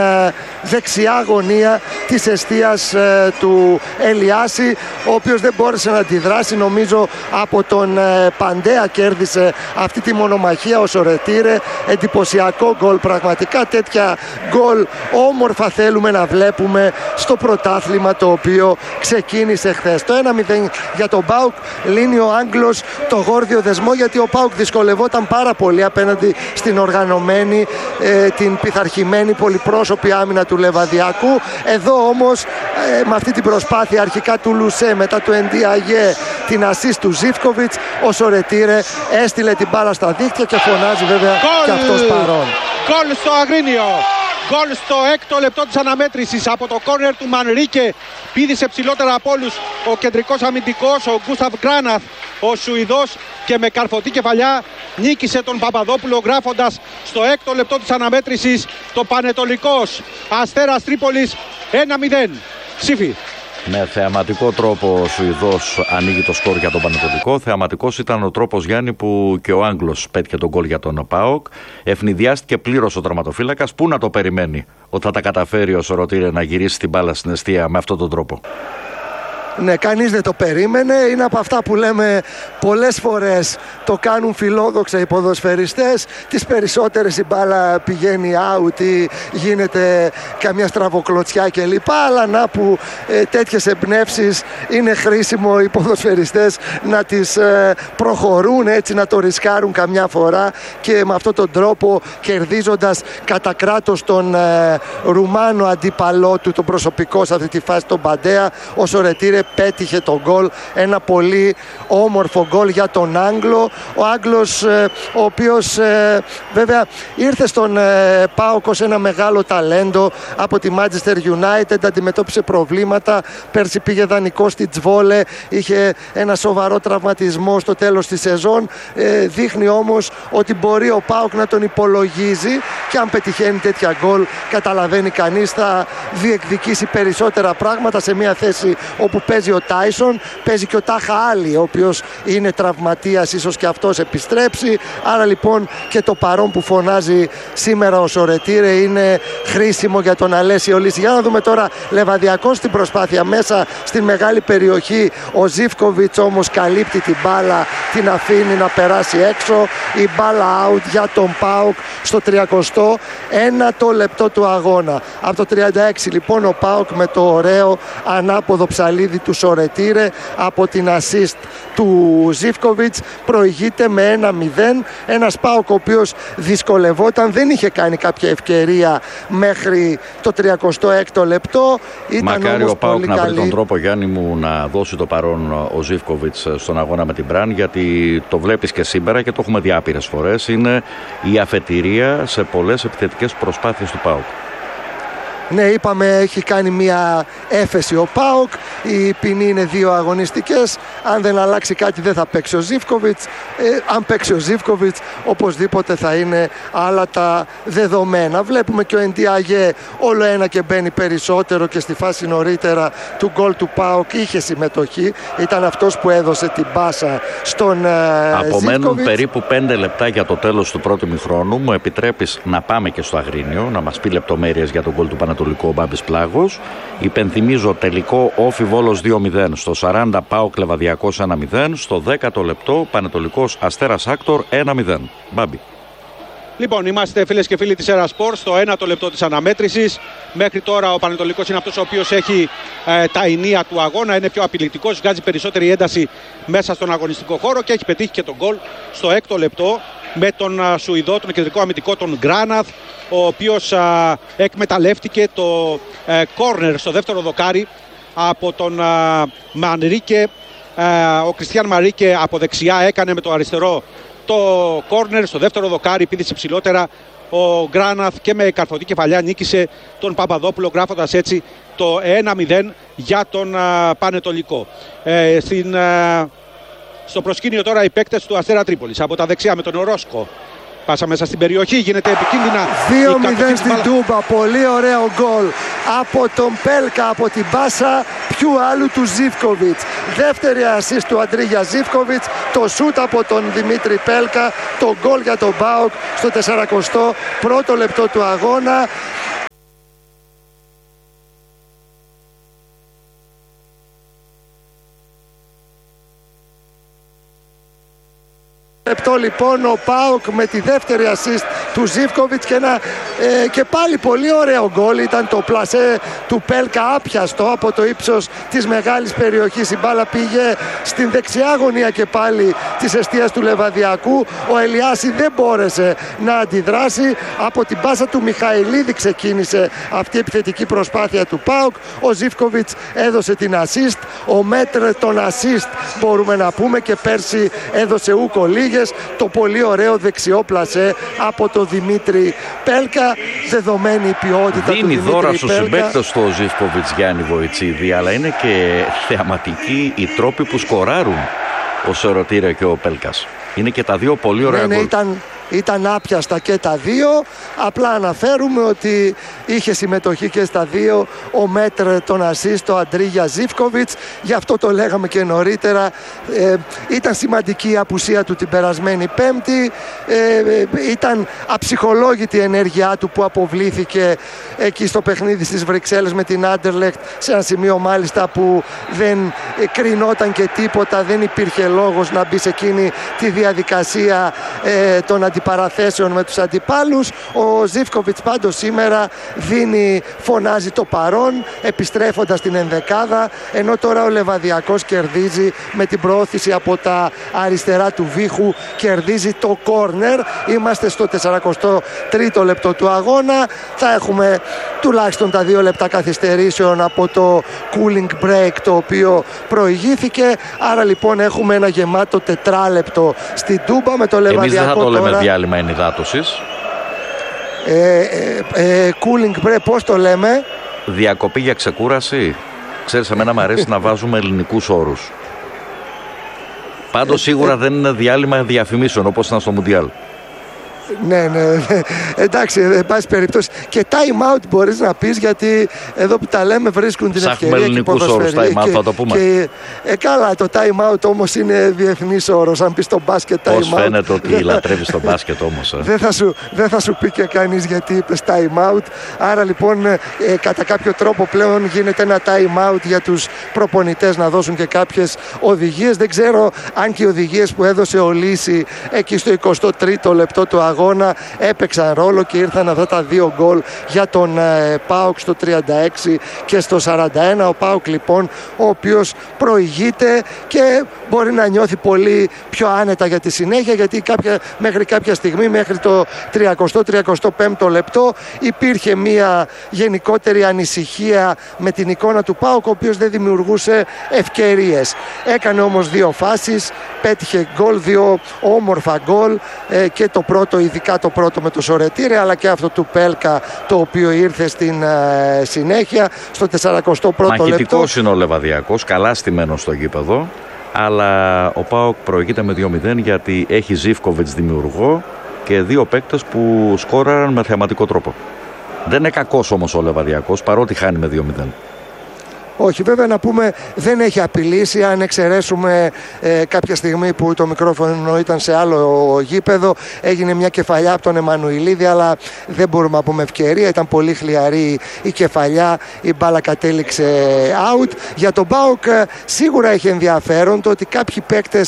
δεξιά γωνία της εστίας του Ελιάση, ο οποίος δεν μπόρεσε να αντιδράσει. Νομίζω από τον Παντέα κέρδισε αυτή τη μονομαχία ο Σορετήρε. Εντυπωσιακό γκολ, πραγματικά τέτοια γκολ όμορφα θέλουμε να βλέπουμε στο πρωτάθλημα το οποίο ξεκίνησε χθες. Το 1-0 για τον ΠΑΟΚ λύνει ο Άγγλος το γόρδιο δεσμό, γιατί ο ΠΑΟΚ δυσκολευόταν πάρα πολύ απέναντι στην οργανωμένη, την πειθαρχημένη πολυπρόσωπη άμυνα του Λεβαδιακού. Εδώ όμως με αυτή την προσπάθεια αρχικά του Λουσέ, μετά του Εντιαγέ, την ασίστ του Ζίβκοβιτς, ο Σορετήρε έστειλε την μπάλα στα δίχτυα και φωνάζει βέβαια και αυτός παρόν. Γκολ στο Αγρίνιο. Γκολ στο 6ο λεπτό της αναμέτρησης από το κόρνερ του Μανρίκε. Πήδησε ψηλότερα από όλους ο κεντρικός αμυντικός, ο Γκούσταβ Γκράναθ, ο Σουηδός, και με καρφωτή κεφαλιά νίκησε τον Παπαδόπουλο, γράφοντας στο 6ο λεπτό της αναμέτρησης το Πανετολικός Αστέρας Τρίπολης 1-0. Ψήφι. Με θεαματικό τρόπο ο Σουηδός ανοίγει το σκορ για τον Πανετολικό. Θεαματικός ήταν ο τρόπος, Γιάννη, που και ο Άγγλος πέτυχε τον γκολ για τον ΠΑΟΚ. Ευνηδιάστηκε πλήρως ο τερματοφύλακας. Πού να το περιμένει ότι θα τα καταφέρει ο Σορετήρε να γυρίσει την μπάλα στην εστία με αυτόν τον τρόπο? Ναι, κανείς δεν το περίμενε. Είναι από αυτά που λέμε πολλές φορές το κάνουν φιλόδοξα οι ποδοσφαιριστές. Τις περισσότερες η μπάλα πηγαίνει out ή γίνεται καμιά στραβοκλωτσιά κλπ. Αλλά να που τέτοιες εμπνεύσεις είναι χρήσιμο οι ποδοσφαιριστές να τις προχωρούν, έτσι να το ρισκάρουν καμιά φορά, και με αυτόν τον τρόπο, κερδίζοντας κατά κράτος τον Ρουμάνο αντίπαλό του, τον προσωπικό σε αυτή τη φάση, τον Παντέα, ο Σορετήρε πέτυχε τον γκολ. Ένα πολύ όμορφο γκολ για τον Άγγλο. Ο Άγγλος, ο οποίος βέβαια ήρθε στον ΠΑΟΚ ως ένα μεγάλο ταλέντο από τη Manchester United, αντιμετώπισε προβλήματα. Πέρσι πήγε δανεικό στη Τσβόλε, είχε ένα σοβαρό τραυματισμό στο τέλος της σεζόν. Δείχνει όμως ότι μπορεί ο ΠΑΟΚ να τον υπολογίζει, και αν πετυχαίνει τέτοια γκολ, καταλαβαίνει κανείς, θα διεκδικήσει περισσότερα πράγματα σε μια θέση όπου παίζει ο Τάισον, παίζει και ο Τάχα Άλλη, ο οποίος είναι τραυματίας, ίσως και αυτός επιστρέψει. Άρα λοιπόν και το παρόν που φωνάζει σήμερα ο Σορετήρε είναι χρήσιμο για τον Αλέσιο Λύση. Για να δούμε τώρα Λεβαδιακός στην προσπάθεια μέσα στην μεγάλη περιοχή. Ο Ζίβκοβιτς όμως καλύπτει την μπάλα, την αφήνει να περάσει έξω. Η μπάλα out για τον ΠΑΟΚ στο 39ο λεπτό του αγώνα. Από το 36 λοιπόν ο ΠΑΟΚ με το ωραίο ανάποδο ψαλίδι του Σορετήρε από την assist του Ζίβκοβιτς προηγείται με 1-0. Ένας ΠΑΟΚ ο οποίος δυσκολευόταν, δεν είχε κάνει κάποια ευκαιρία μέχρι το 36ο λεπτό. Μακάρι ο ΠΑΟΚ να βρει τον τρόπο, Γιάννη μου, να δώσει το παρόν ο Ζίβκοβιτς στον αγώνα με την Μπραν, γιατί το βλέπεις και σήμερα και το έχουμε δει άπειρες φορές. Είναι η αφετηρία σε πολλές επιθετικές προσπάθειες του ΠΑΟΚ. Ναι, είπαμε, έχει κάνει μια έφεση ο ΠΑΟΚ. Η ποινή είναι 2 αγωνιστικές. Αν δεν αλλάξει κάτι δεν θα παίξει ο Ζίβκοβιτς. Αν παίξει ο Ζίβκοβιτς, οπωσδήποτε θα είναι άλλα τα δεδομένα. Βλέπουμε και ο Εντιαγέ όλο ένα και μπαίνει περισσότερο, και στη φάση νωρίτερα του γκολ του ΠΑΟΚ είχε συμμετοχή. Ήταν αυτός που έδωσε την πάσα στον Ζίβκοβιτς. Απομένουν περίπου 5 λεπτά για το τέλος του πρώτου ημιχρόνου. Μου επιτρέπεις να πάμε και στο Αγρίνιο, να μας πει λεπτομέρειες για τον γκολ του Πανατολικού ο Μπάμπης Πλάγος. Υπενθυμίζω τελικό Όφι Βόλος 2-0. Στο 40 ΠΑΟΚ Λεβαδιακός 1-0. Στο 10ο λεπτό Πανατολικός Αστέρας Άκτορ 1-0. Μπάμπη. Λοιπόν, είμαστε φίλες και φίλοι της Era Sports στο 1ο λεπτό της αναμέτρησης. Μέχρι τώρα ο Πανετολικός είναι αυτός ο οποίος έχει τα ενία του αγώνα, είναι πιο απειλητικός, βγάζει περισσότερη ένταση μέσα στον αγωνιστικό χώρο και έχει πετύχει και τον γκολ στο 6ο λεπτό με τον Σουηδό, τον κεντρικό αμυντικό, τον Γκράναθ, ο οποίος εκμεταλλεύτηκε το κόρνερ στο δεύτερο δοκάρι από τον Μανρίκε. Ο Κριστιαν Μαρίκε από δεξιά έκανε με το αριστερό το κόρνερ στο δεύτερο δοκάρι, πήδησε ψηλότερα ο Γκράναθ και με καρφωτή κεφαλιά νίκησε τον Παπαδόπουλο, γράφοντας έτσι το 1-0 για τον Πανετολικό. Στο προσκήνιο τώρα οι παίκτες του Αστέρα Τρίπολης. Από τα δεξιά με τον Ορόσκο. Πάσα μέσα στην περιοχή, γίνεται επικίνδυνα. 2-0 στην Τούμπα, πολύ ωραίο γκολ από τον Πέλκα, από την πάσα ποιου άλλου του Ζίβκοβιτς. Δεύτερη ασίστ του Αντρίγια Ζίβκοβιτς, το σούτ από τον Δημήτρη Πέλκα, το γκολ για τον ΠΑΟΚ στο 41ο λεπτό του αγώνα. Λεπτό λοιπόν ο ΠΑΟΚ με τη δεύτερη ασίστ του Ζίβκοβιτς και πάλι πολύ ωραίο γκολ. Ήταν το πλασέ του Πέλκα, άπιαστο από το ύψος της μεγάλης περιοχής. Η μπάλα πήγε στην δεξιά γωνία και πάλι της εστίας του Λεβαδιακού. Ο Ελιάση δεν μπόρεσε να αντιδράσει. Από την πάσα του Μιχαηλίδη ξεκίνησε αυτή η επιθετική προσπάθεια του ΠΑΟΚ. Ο Ζίβκοβιτς έδωσε την ασίστ. Ο Μέτρε τον ασίστ μπορούμε να πούμε, και πέρσι έδωσε ούκο λίγες. Το πολύ ωραίο δεξιό πλασέ από το Δημήτρη Πέλκα. Δεδομένη η ποιότητα δίνει του Δημήτρη δώρα Πέλκα. στους συμπαίκτες του Ζίβκοβιτς, Γιάννη Βοητσίδη, αλλά είναι και θεαματικοί οι τρόποι που σκοράρουν ο Σερωτήρια και ο Πέλκας. Είναι και τα δύο πολύ ωραία γκολ. Ήταν άπιαστα και τα δύο. Απλά αναφέρουμε ότι είχε συμμετοχή και στα δύο ο Μέτρ τον ασίστ, ο Αντρίγια Ζίβκοβιτς. Γι' αυτό το λέγαμε και νωρίτερα. Ήταν σημαντική η απουσία του την περασμένη Πέμπτη. Ήταν αψυχολόγητη η ενέργειά του που αποβλήθηκε εκεί στο παιχνίδι στις Βρυξέλλες με την Άντερλεχτ, σε ένα σημείο μάλιστα που δεν κρινόταν και τίποτα. Δεν υπήρχε λόγος να μπει σε εκείνη τη διαδικασία των αντιπαραθέσεων με τους αντιπάλους. Ο Ζίβκοβιτς πάντως σήμερα φωνάζει το παρόν, επιστρέφοντας την ενδεκάδα, ενώ τώρα ο Λεβαδιακός κερδίζει με την προώθηση από τα αριστερά του Βίχου, κερδίζει το κόρνερ. Είμαστε στο 43ο λεπτό του αγώνα. Θα έχουμε τουλάχιστον τα 2 λεπτά καθυστερήσεων από το cooling break το οποίο προηγήθηκε. Άρα λοιπόν έχουμε ένα γεμάτο τετράλεπτο στην Τούμπα με το Λεβαδιακό. Εμείς δεν θα το τώρα λέμε διάλειμμα ενυδάτωσης. Cooling break, πώς το λέμε? Διακοπή για ξεκούραση. Ξέρεις, εμένα μου αρέσει να βάζουμε ελληνικούς όρους. Πάντως σίγουρα δεν είναι διάλειμμα διαφημίσεων όπως ήταν στο Μουντιάλ. Ναι, εντάξει, εν πάση περιπτώσει. Και time out μπορείς να πεις, γιατί εδώ που τα λέμε βρίσκουν την ευκαιρία. Ψάχνουμε ελληνικούς όρους time out, θα το πούμε. Καλά, το time out όμως είναι διεθνής όρος. Αν πεις το μπάσκετ time out. Πώς φαίνεται ότι λατρεύεις το μπάσκετ όμως. Δεν θα σου πει και κανείς γιατί είπες time out. Άρα λοιπόν κατά κάποιο τρόπο πλέον γίνεται ένα time out για τους προπονητές να δώσουν και κάποιες οδηγίες. Δεν ξέρω αν και οι οδηγίες που έδωσε ο Λύση εκεί στο 23ο λεπτό του αγώνα έπαιξαν ρόλο και ήρθαν αυτά τα 2 γκολ για τον ΠΑΟΚ στο 36 και στο 41. Ο ΠΑΟΚ λοιπόν, ο οποίος προηγείται και μπορεί να νιώθει πολύ πιο άνετα για τη συνέχεια, γιατί μέχρι κάποια στιγμή, μέχρι το 30-35 λεπτό, υπήρχε μια γενικότερη ανησυχία με την εικόνα του ΠΑΟΚ, ο οποίος δεν δημιουργούσε ευκαιρίες. Έκανε όμως 2 φάσεις, πέτυχε γκολ, 2 όμορφα γκολ, και το πρώτο, ειδικά το πρώτο με το Σωρετήρε, αλλά και αυτό του Πέλκα, το οποίο ήρθε στην συνέχεια στο 41ο λεπτό. Μαχητικός είναι ο Λεβαδιακός, καλά στημένος στο γήπεδο, αλλά ο ΠΑΟΚ προηγείται με 2-0 γιατί έχει Ζίβκοβιτς δημιουργό και 2 παίκτες που σκόραραν με θεαματικό τρόπο. Δεν είναι κακός όμως ο Λεβαδιακός, παρότι χάνει με 2-0. Όχι, βέβαια να πούμε δεν έχει απειλήσει, αν εξαιρέσουμε κάποια στιγμή που το μικρόφωνο ήταν σε άλλο γήπεδο, έγινε μια κεφαλιά από τον Εμμανουηλίδη, αλλά δεν μπορούμε να πούμε ευκαιρία, ήταν πολύ χλιαρή η κεφαλιά, η μπάλα κατέληξε out. Για τον ΠΑΟΚ σίγουρα έχει ενδιαφέρον το ότι κάποιοι παίκτες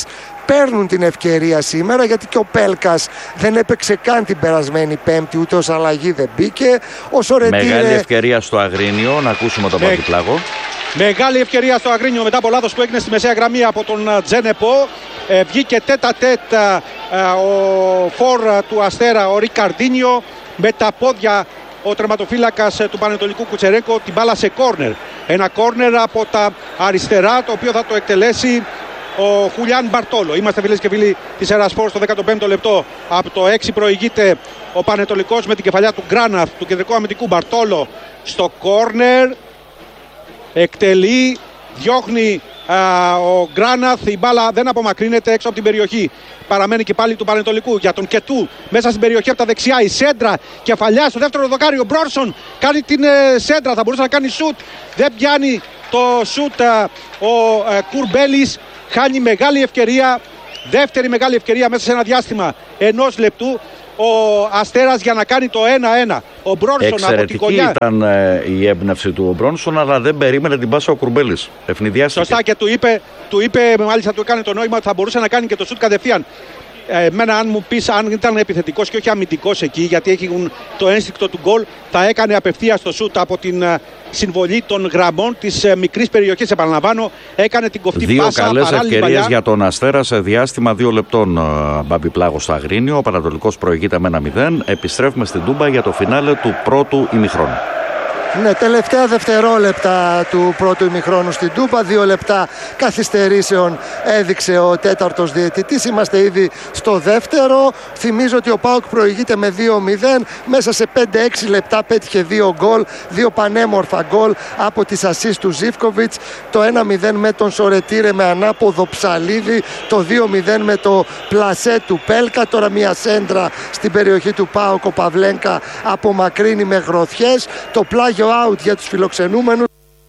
παίρνουν την ευκαιρία σήμερα, γιατί και ο Πέλκας δεν έπαιξε καν την περασμένη Πέμπτη, ούτε ως αλλαγή δεν μπήκε. Ο Σορετήρε... Μεγάλη ευκαιρία στο Αγρίνιο, να ακούσουμε τον Παπιπλάγο. Μεγάλη ευκαιρία στο Αγρίνιο μετά από λάθος που έγινε στη μεσαία γραμμή από τον Τζενεπό. Βγήκε τέτα-τέτ ο φορ του Αστέρα, ο Ρικαρντίνιο, με τα πόδια ο τερματοφύλακας του Πανετολικού Κουτσερέγκο την μπάλα σε κόρνερ. Ένα κόρνερ από τα αριστερά, το οποίο θα το εκτελέσει ο Χουλιάν Μπαρτόλο. Είμαστε φίλες και φίλοι της Ερασπορ στο 15ο λεπτό. Από το 6 προηγείται ο Πανετολικός με την κεφαλιά του Γκράναθ, του κεντρικού αμυντικού. Μπαρτόλο στο κόρνερ. Εκτελεί, διώχνει ο Γκράναθ, η μπάλα δεν απομακρύνεται έξω από την περιοχή. Παραμένει και πάλι του Πανετολικού για τον Κετού μέσα στην περιοχή από τα δεξιά. Η σέντρα, κεφαλιά στο δεύτερο δοκάρι. Ο Μπρόνσον κάνει την σέντρα, θα μπορούσε να κάνει σουτ. Δεν πιάνει το σουτ ο Κουρμπέλης. Χάνει μεγάλη ευκαιρία, δεύτερη μεγάλη ευκαιρία μέσα σε ένα διάστημα ενός λεπτού. Ο Αστέρας για να κάνει το 1-1. Ο Μπρόνσον από την κολλιά. Εξαιρετική ήταν η έμπνευση του Μπρόνσον, αλλά δεν περίμενε την πάσα ο Κουρμπέλης. Ευνηδιάστηκε. Σωστά, και του είπε, μάλιστα του έκανε το νόημα ότι θα μπορούσε να κάνει και το σουτ κατευθείαν. Εμένα, αν μου πεις, αν ήταν επιθετικός και όχι αμυντικός εκεί, γιατί έχουν το ένστικτο του γκολ, θα έκανε απευθείας το σουτ από την συμβολή των γραμμών της μικρής περιοχής. Επαναλαμβάνω, έκανε την κοφτή πάσα. Δύο καλές ευκαιρίες για τον Αστέρα σε διάστημα 2 λεπτών. Μπάμπη Πλάγο στο Αγρίνιο. Ο Πανατολικός προηγείται με 1-0. Επιστρέφουμε στην Τούμπα για το φινάλε του πρώτου ημιχρόνου. Ναι, τελευταία δευτερόλεπτα του πρώτου ημιχρόνου στην Τούμπα. 2 λεπτά καθυστερήσεων έδειξε ο τέταρτος διαιτητής. Είμαστε ήδη στο δεύτερο. Θυμίζω ότι ο ΠΑΟΚ προηγείται με 2-0. Μέσα σε 5-6 λεπτά πέτυχε 2 γκολ. 2 πανέμορφα γκολ από τις ασίστ του Ζίβκοβιτς. Το 1-0 με τον Σορετήρε με ανάποδο Ψαλίδη. Το 2-0 με το πλασέ του Πέλκα. Τώρα μια σέντρα στην περιοχή του ΠΑΟΚ. Ο Παυλένκα απομακρύνει με γροθιές. Το πλάγιο out για τους φιλοξενούμενους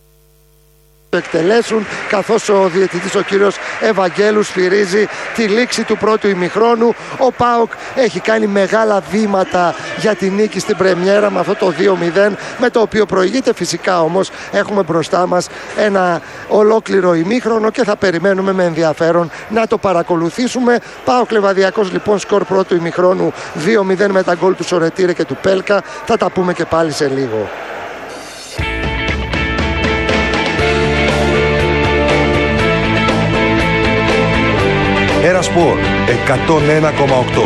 το εκτελέσουν, καθώς ο διαιτητής ο κύριος Ευαγγέλου σφυρίζει τη λήξη του πρώτου ημιχρόνου. Ο ΠΑΟΚ έχει κάνει μεγάλα βήματα για τη νίκη στην πρεμιέρα με αυτό το 2-0, με το οποίο προηγείται. Φυσικά όμως έχουμε μπροστά μας ένα ολόκληρο ημίχρονο και θα περιμένουμε με ενδιαφέρον να το παρακολουθήσουμε. ΠΑΟΚ Λεβαδιακός λοιπόν, σκορ πρώτου ημιχρόνου 2-0 με τα γκολ του Σορετήρε και του Πέλκα. Θα τα πούμε και πάλι σε λίγο. Ερασπορ 101,8.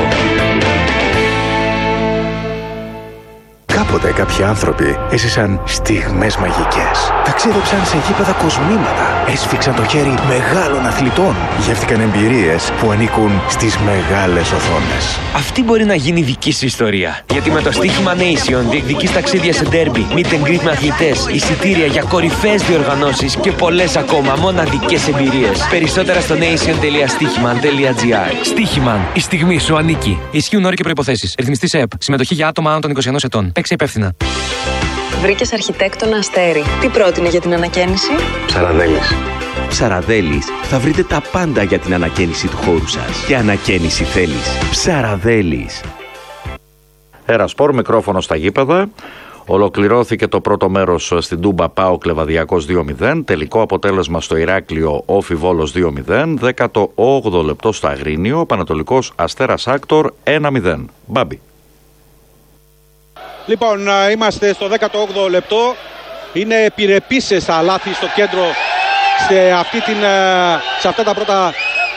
Κάποτε κάποιοι άνθρωποι έζησαν στιγμές μαγικές. Ταξίδεψαν σε γήπεδα κοσμήματα. Έσφιξαν το χέρι μεγάλων αθλητών. Γεύτηκαν εμπειρίες που ανήκουν στις μεγάλες οθόνες. Αυτή μπορεί να γίνει δική σου ιστορία. Γιατί με το στοίχημα Nation διεκδικείς ταξίδια σε ντέρμπι, meet and greet με αθλητές, εισιτήρια για κορυφαίες διοργανώσεις και πολλές ακόμα μοναδικές εμπειρίες. Περισσότερα στο nation.stichiman.gr. Stichiman, η στιγμή σου ανήκει. Ισχύουν όροι και προϋποθέσεις. Ρυθμιστής ΕΕΠ. Συμμετοχή για άτομα άνω των 21 ετών. Παίξε υπεύθυνα. Βρήκες αρχιτέκτονα Αστέρι. Τι πρότεινε για την ανακαίνιση? Ψαραδέλης. Ψαραδέλης, θα βρείτε τα πάντα για την ανακαίνιση του χώρου σας. Και ανακαίνιση θέλεις. Ψαραδέλης. Ερασπορ, μικρόφωνο στα γήπεδα. Ολοκληρώθηκε το πρώτο μέρος στην Τούμπα, ΠΑΟΚ Λεβαδιακός 2-0. Τελικό αποτέλεσμα στο Ηράκλειο, Όφι Βόλος 2-0. 18ο λεπτό στο Αγρίνιο, Πανατολικός Αστέρας Άκτορ 1-0. Μπάμπη. Λοιπόν, είμαστε στο 18ο λεπτό. Είναι επιρρεπείς τα λάθη στο κέντρο σε αυτά τα πρώτα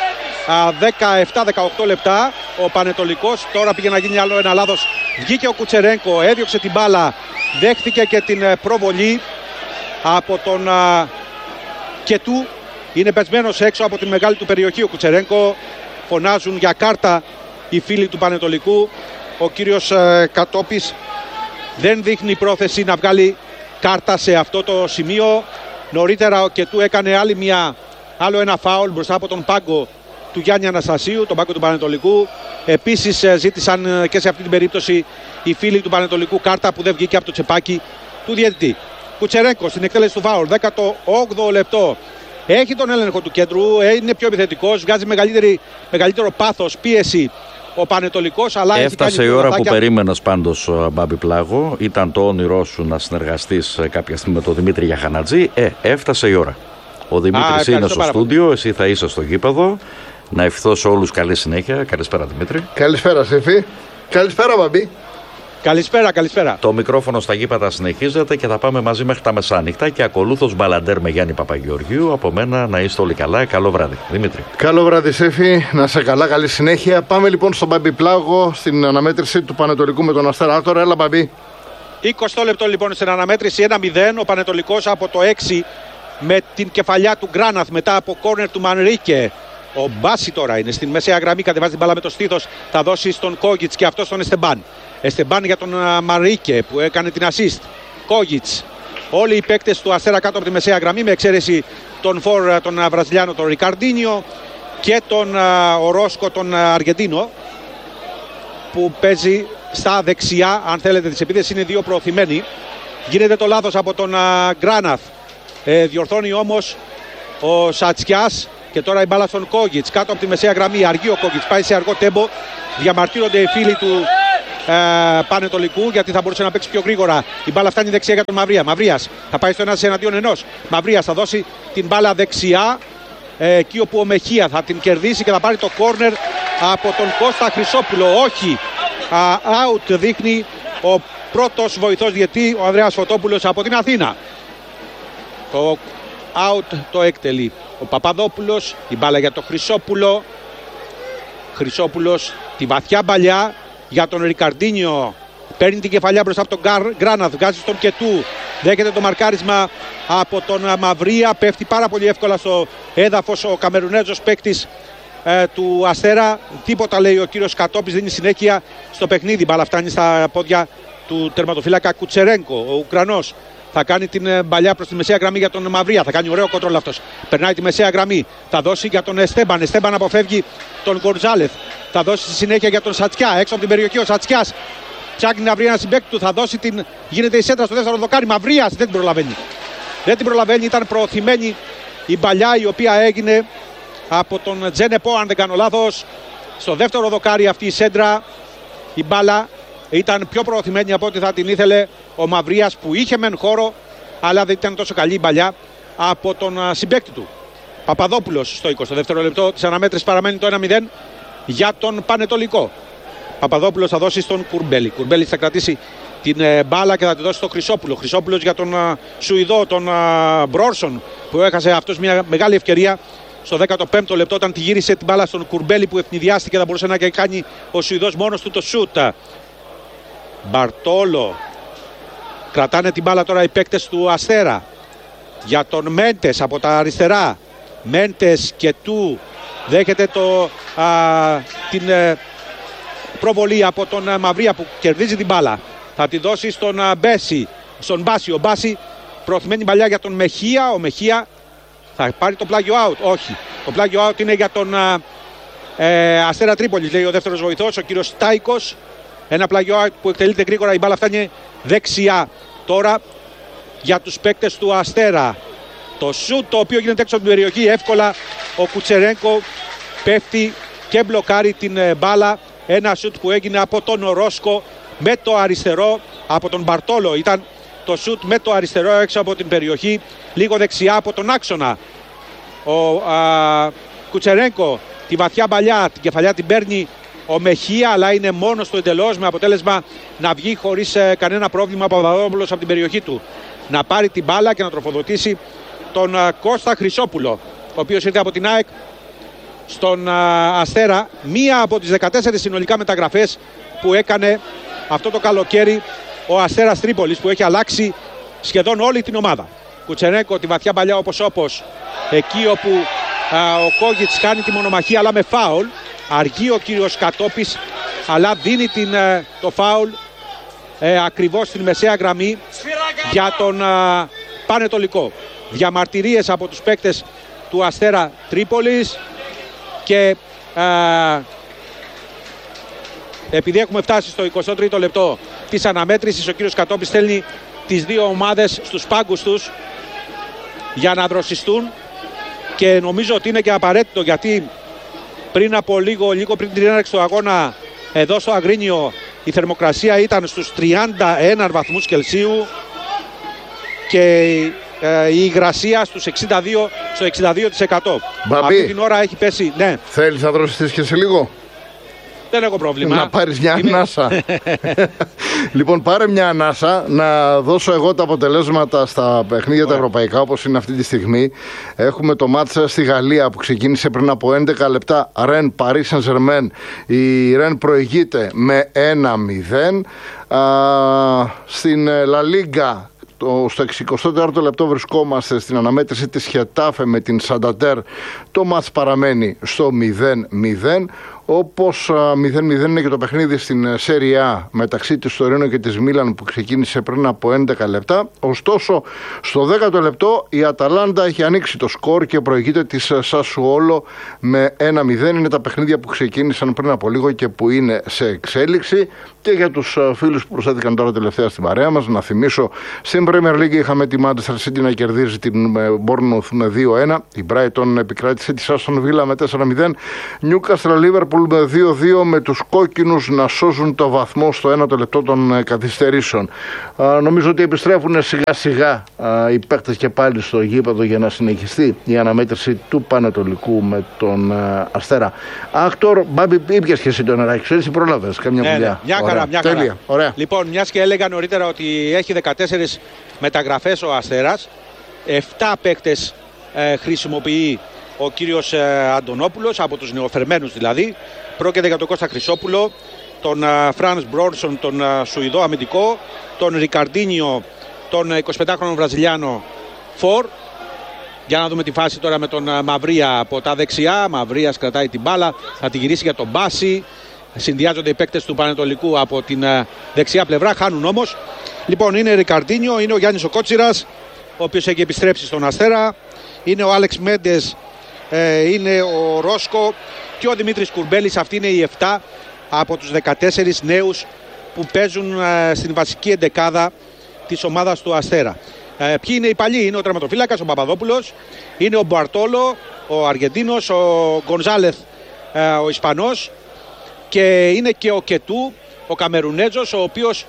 17-18 λεπτά. Ο Πανετολικός τώρα πήγε να γίνει άλλο ένα λάθος. Βγήκε ο Κουτσερέγκο, έδιωξε την μπάλα, δέχθηκε και την προβολή από τον Κετού. Είναι πεσμένος έξω από τη μεγάλη του περιοχή ο Κουτσερέγκο. Φωνάζουν για κάρτα οι φίλοι του Πανετολικού. Ο κύριος Κατόπης δεν δείχνει πρόθεση να βγάλει κάρτα σε αυτό το σημείο. Νωρίτερα ο Κετού έκανε άλλο ένα φάουλ μπροστά από τον πάγκο του Γιάννη Αναστασίου, τον πάγκο του Πανετολικού. Επίσης ζήτησαν και σε αυτή την περίπτωση οι φίλοι του Πανετολικού κάρτα που δεν βγήκε από το τσεπάκι του διαιτητή. Κουτσερέγκο στην εκτέλεση του φάουλ, 18ο λεπτό. Έχει τον έλεγχο του κέντρου, είναι πιο επιθετικός, βγάζει μεγαλύτερο πάθος, πίεση ο Πανετολικός, αλλά έφτασε η ώρα που περίμενες πάντως, Μπάμπη Πλάγο. Ήταν το όνειρό σου να συνεργαστείς κάποια στιγμή με τον Δημήτρη Γιαχανατζή. Έφτασε η ώρα. Ο Δημήτρης είναι στο στούντιο, εσύ θα είσαι στο γήπεδο. Να ευχηθώ σε όλους καλή συνέχεια. Καλησπέρα Δημήτρη. Καλησπέρα Σεφή. Καλησπέρα Μπαμπή. Καλησπέρα. Το μικρόφωνο στα γήπεδα συνεχίζεται και θα πάμε μαζί μέχρι τα μεσάνυχτα και ακολούθως Μπαλαντέρ με Γιάννη Παπαγεωργίου. Από μένα να είστε όλοι καλά. Καλό βράδυ. Δημήτρη. Καλό βράδυ Σέφη. Να σε καλά. Καλή συνέχεια. Πάμε λοιπόν στον Μπαμπή Πλάγο στην αναμέτρηση του Πανετολικού με τον Αστέρα. Τώρα έλα Μπαμπή. 20 λεπτό λοιπόν στην αναμέτρηση 1-0. Ο Πανετολικός από το 6 με την κεφαλιά του Γκράναθ μετά από κόρνερ του Μανρίκε. Ο Μπάση τώρα είναι στην μεσαία γραμμή, κατεβάζει την μπάλα με το στήθος. Θα δώσει στον Κόγιτς και αυτό στον Εστεμπάν. Εστεμπάν για τον Μανρίκε που έκανε την assist. Κόγιτς. Όλοι οι παίκτες του Αστέρα κάτω από τη μεσαία γραμμή με εξαίρεση τον φορ, τον Βραζιλιάνο, τον Ρικαρντίνιο και τον Ορόσκο, τον Αργεντίνο που παίζει στα δεξιά, αν θέλετε, της επίθεσης. Είναι δύο προωθημένοι. Γίνεται το λάθος από τον Γκράναθ. Διορθώνει όμως ο Σατσιάς και τώρα η μπάλα στον Κόγιτς κάτω από τη μεσαία γραμμή. Αργεί ο Κόγιτς, πάει σε αργό τέμπο. Διαμαρτύρονται οι φίλοι του Πανετολικού γιατί θα μπορούσε να παίξει πιο γρήγορα. Η μπάλα φτάνει δεξιά για τον Μαυρία. Μαυρίας θα πάει στο 1-1. Μαυρίας θα δώσει την μπάλα δεξιά εκεί όπου ο Μεχία θα την κερδίσει και θα πάρει το κόρνερ από τον Κώστα Χρυσόπουλο. Όχι, out δείχνει ο πρώτος βοηθός διαιτητή, ο Ανδρέας Φωτόπουλος από την Αθήνα. Το out το εκτελεί ο Παπαδόπουλος. Η μπάλα για τον Χρυσόπουλο. Χρυσόπουλος τη βαθιά μπαλιά για τον Ρικαρντίνιο. Παίρνει την κεφαλιά μπροστά από τον Γκράναθ. Βγάζει στον Κετού. Δέχεται το μαρκάρισμα από τον Μαυρία. Πέφτει πάρα πολύ εύκολα στο έδαφος ο Καμερουνέζος παίκτης του Αστέρα. Τίποτα λέει ο κύριος Κατόπης. Δίνει συνέχεια στο παιχνίδι. Μπάλα φτάνει στα πόδια του τερματοφύλακα Κουτσερένκο. Ο Ουκρανός θα κάνει την μπαλιά προς τη μεσαία γραμμή για τον Μαυρία. Θα κάνει ωραίο κοντρόλ αυτός. Περνάει τη μεσαία γραμμή. Θα δώσει για τον Εστέμπαν. Εστέμπαν αποφεύγει τον Γκοντζάλεθ. Θα δώσει στη συνέχεια για τον Σατσιά. Έξω από την περιοχή ο Σατσιάς ψάχνει να βρει ένα συμπαίκτη του. Θα δώσει την. Γίνεται η σέντρα στο δεύτερο δοκάρι. Μαυρίας δεν την προλαβαίνει. Δεν την προλαβαίνει. Ήταν προωθημένη η μπαλιά η οποία έγινε από τον Τζενεπό, αν δεν κάνω λάθος. Στο δεύτερο δοκάρι αυτή η σέντρα. Η μπάλα ήταν πιο προωθημένη από ό,τι θα την ήθελε ο Μαυρίας που είχε μεν χώρο, αλλά δεν ήταν τόσο καλή η μπαλιά από τον συμπαίκτη του. Παπαδόπουλος στο 22ο λεπτό της αναμέτρησης παραμένει το 1-0 για τον Πανετολικό. Παπαδόπουλος θα δώσει στον Κουρμπέλη. Κουρμπέλη θα κρατήσει την μπάλα και θα τη δώσει στον Χρυσόπουλο. Χρυσόπουλος για τον Σουηδό, τον Μπρόρσον, που έχασε αυτός μια μεγάλη ευκαιρία στο 15ο λεπτό όταν τη γύρισε την μπάλα στον Κουρμπέλη που ευνηδιάστηκε. Θα μπορούσε να κάνει ο Σουηδός μόνος του το σούτ. Μπαρτόλο. Κρατάνε την μπάλα τώρα οι παίκτες του Αστέρα για τον Μέντες από τα αριστερά. Μέντες και του δέχεται την προβολή από τον Μαυρία που κερδίζει την μπάλα. Θα τη δώσει στον Μπάση. Στον Μπάση. Ο Μπάση προωθημένη μπαλιά για τον Μεχία. Ο Μεχία θα πάρει το πλάγιο out. Όχι. Το πλάγιο out είναι για τον Αστέρα Τρίπολης, λέει ο δεύτερος βοηθός, ο κύριος Στάικος. Ένα πλάγιο out που εκτελείται γρήγορα. Η μπάλα φτάνει δεξιά. Τώρα για τους παίκτες του Αστέρα. Το σουτ το οποίο γίνεται έξω από την περιοχή εύκολα. Ο Κουτσερένκο πέφτει και μπλοκάρει την μπάλα. Ένα σουτ που έγινε από τον Ορόσκο με το αριστερό από τον Μπαρτόλο. Ήταν το σουτ με το αριστερό έξω από την περιοχή, λίγο δεξιά από τον άξονα. Ο Κουτσερένκο τη βαθιά μπαλιά, την κεφαλιά την παίρνει ο Μεχία, αλλά είναι μόνος του εντελώς, με αποτέλεσμα να βγει χωρίς κανένα πρόβλημα από Παπαδόπουλος από την περιοχή του. Να πάρει την μπάλα και να τροφοδοτήσει τον Κώστα Χρυσόπουλο, ο οποίος ήρθε από την ΑΕΚ στον Αστέρα. Μία από τις 14 συνολικά μεταγραφές που έκανε αυτό το καλοκαίρι ο Αστέρας Τρίπολης, που έχει αλλάξει σχεδόν όλη την ομάδα. Κουτσερένκο τη βαθιά παλιά όπως εκεί όπου ο Κόγιτς κάνει τη μονομαχία αλλά με φάουλ. Αργεί ο κύριος Κατόπης, αλλά δίνει το φάουλ ακριβώς στην μεσαία γραμμή για τον Πανετολικό. Διαμαρτυρίες από τους παίκτες του Αστέρα Τρίπολης και επειδή έχουμε φτάσει στο 23ο λεπτό της αναμέτρησης, ο κύριος Κατόπης στέλνει τις δύο ομάδες στους πάγκους τους για να δροσιστούν και νομίζω ότι είναι και απαραίτητο, γιατί πριν από λίγο πριν την έναρξη του αγώνα εδώ στο Αγρίνιο η θερμοκρασία ήταν στους 31 βαθμούς Κελσίου και η υγρασία στο 62%. Μπαμπή, αυτή την ώρα έχει πέσει. Ναι. Θέλεις να δροσιστείς και σε λίγο? Δεν έχω πρόβλημα. Να πάρεις μια ανάσα. Λοιπόν, πάρε μια ανάσα. Να δώσω εγώ τα αποτελέσματα στα παιχνίδια τα ευρωπαϊκά, όπως είναι αυτή τη στιγμή. Έχουμε το μάτσα στη Γαλλία που ξεκίνησε πριν από 11 λεπτά. Ρεν, Paris Saint-Germain. Η Ρεν προηγείται με 1-0. Στην La Liga, στο 64ο λεπτό βρισκόμαστε στην αναμέτρηση της Χετάφε με την Σανταντέρ. Το μάτς παραμένει στο 0-0. Όπως 0-0 είναι και το παιχνίδι στην Σέρια A μεταξύ της Τωρίνο και της Μίλαν που ξεκίνησε πριν από 11 λεπτά. Ωστόσο, στο 10ο λεπτό η Αταλάντα έχει ανοίξει το σκορ και προηγείται της Σασουόλο με 1-0. Είναι τα παιχνίδια που ξεκίνησαν πριν από λίγο και που είναι σε εξέλιξη. Και για τους φίλους που προσθέθηκαν τώρα τελευταία στην παρέα μας, να θυμίσω, στην Premier League είχαμε τη Manchester City να κερδίζει την Bournemouth με 2-1. Η Brighton επικράτησε τη Aston Villa με 4-0. Newcastle Liverpool με 2-2, με τους κόκκινους να σώζουν το βαθμό στο 1ο λεπτό των καθυστερήσεων. Νομίζω ότι επιστρέφουν σιγά σιγά οι παίκτες και πάλι στο γήπεδο για να συνεχιστεί η αναμέτρηση του Πανετολικού με τον Αστέρα. Άκτορ, Μπάμπη, ήπιες και εσύ το νεράκι, ξέρεις, πρόλαβες καμιά δουλειά? Μια χαρά, μια τέλεια, ωραία. Λοιπόν, μιας και έλεγα νωρίτερα ότι έχει 14 μεταγραφές ο Αστέρας, 7 παίκτες χρησιμοποιεί ο κύριος Αντωνόπουλος, από τους νεοφερμένους δηλαδή. Πρόκειται για τον Κώστα Χρυσόπουλο, τον Φρανς Μπρόνσον, τον Σουηδό αμυντικό, τον Ρικαρντίνιο, τον 25χρονο Βραζιλιάνο Φορ. Για να δούμε τη φάση τώρα με τον Μαυρία από τα δεξιά. Μαυρίας κρατάει την μπάλα, θα τη γυρίσει για τον Μπάση. Συνδυάζονται οι παίκτες του Πανετολικού από την δεξιά πλευρά, χάνουν όμως. Λοιπόν, είναι Ρικαρντίνιο, είναι ο Γιάννης ο Κότσιρας, ο οποίος έχει επιστρέψει στον Αστέρα. Είναι ο Άλεξ Μέντες, είναι ο Ρόσκο και ο Δημήτρης Κουρμπέλης. Αυτοί είναι οι 7 από τους 14 νέους που παίζουν στην βασική εντεκάδα της ομάδας του Αστέρα. Ποιοι είναι οι παλιοί? Είναι ο τερματοφύλακας, ο Παπαδόπουλος, είναι ο Μπαρτόλο, ο Αργεντίνος, ο Γκονζάλεθ, ο Ισπανός, και είναι και ο Κετού, ο Καμερουνέζος, ο οποίος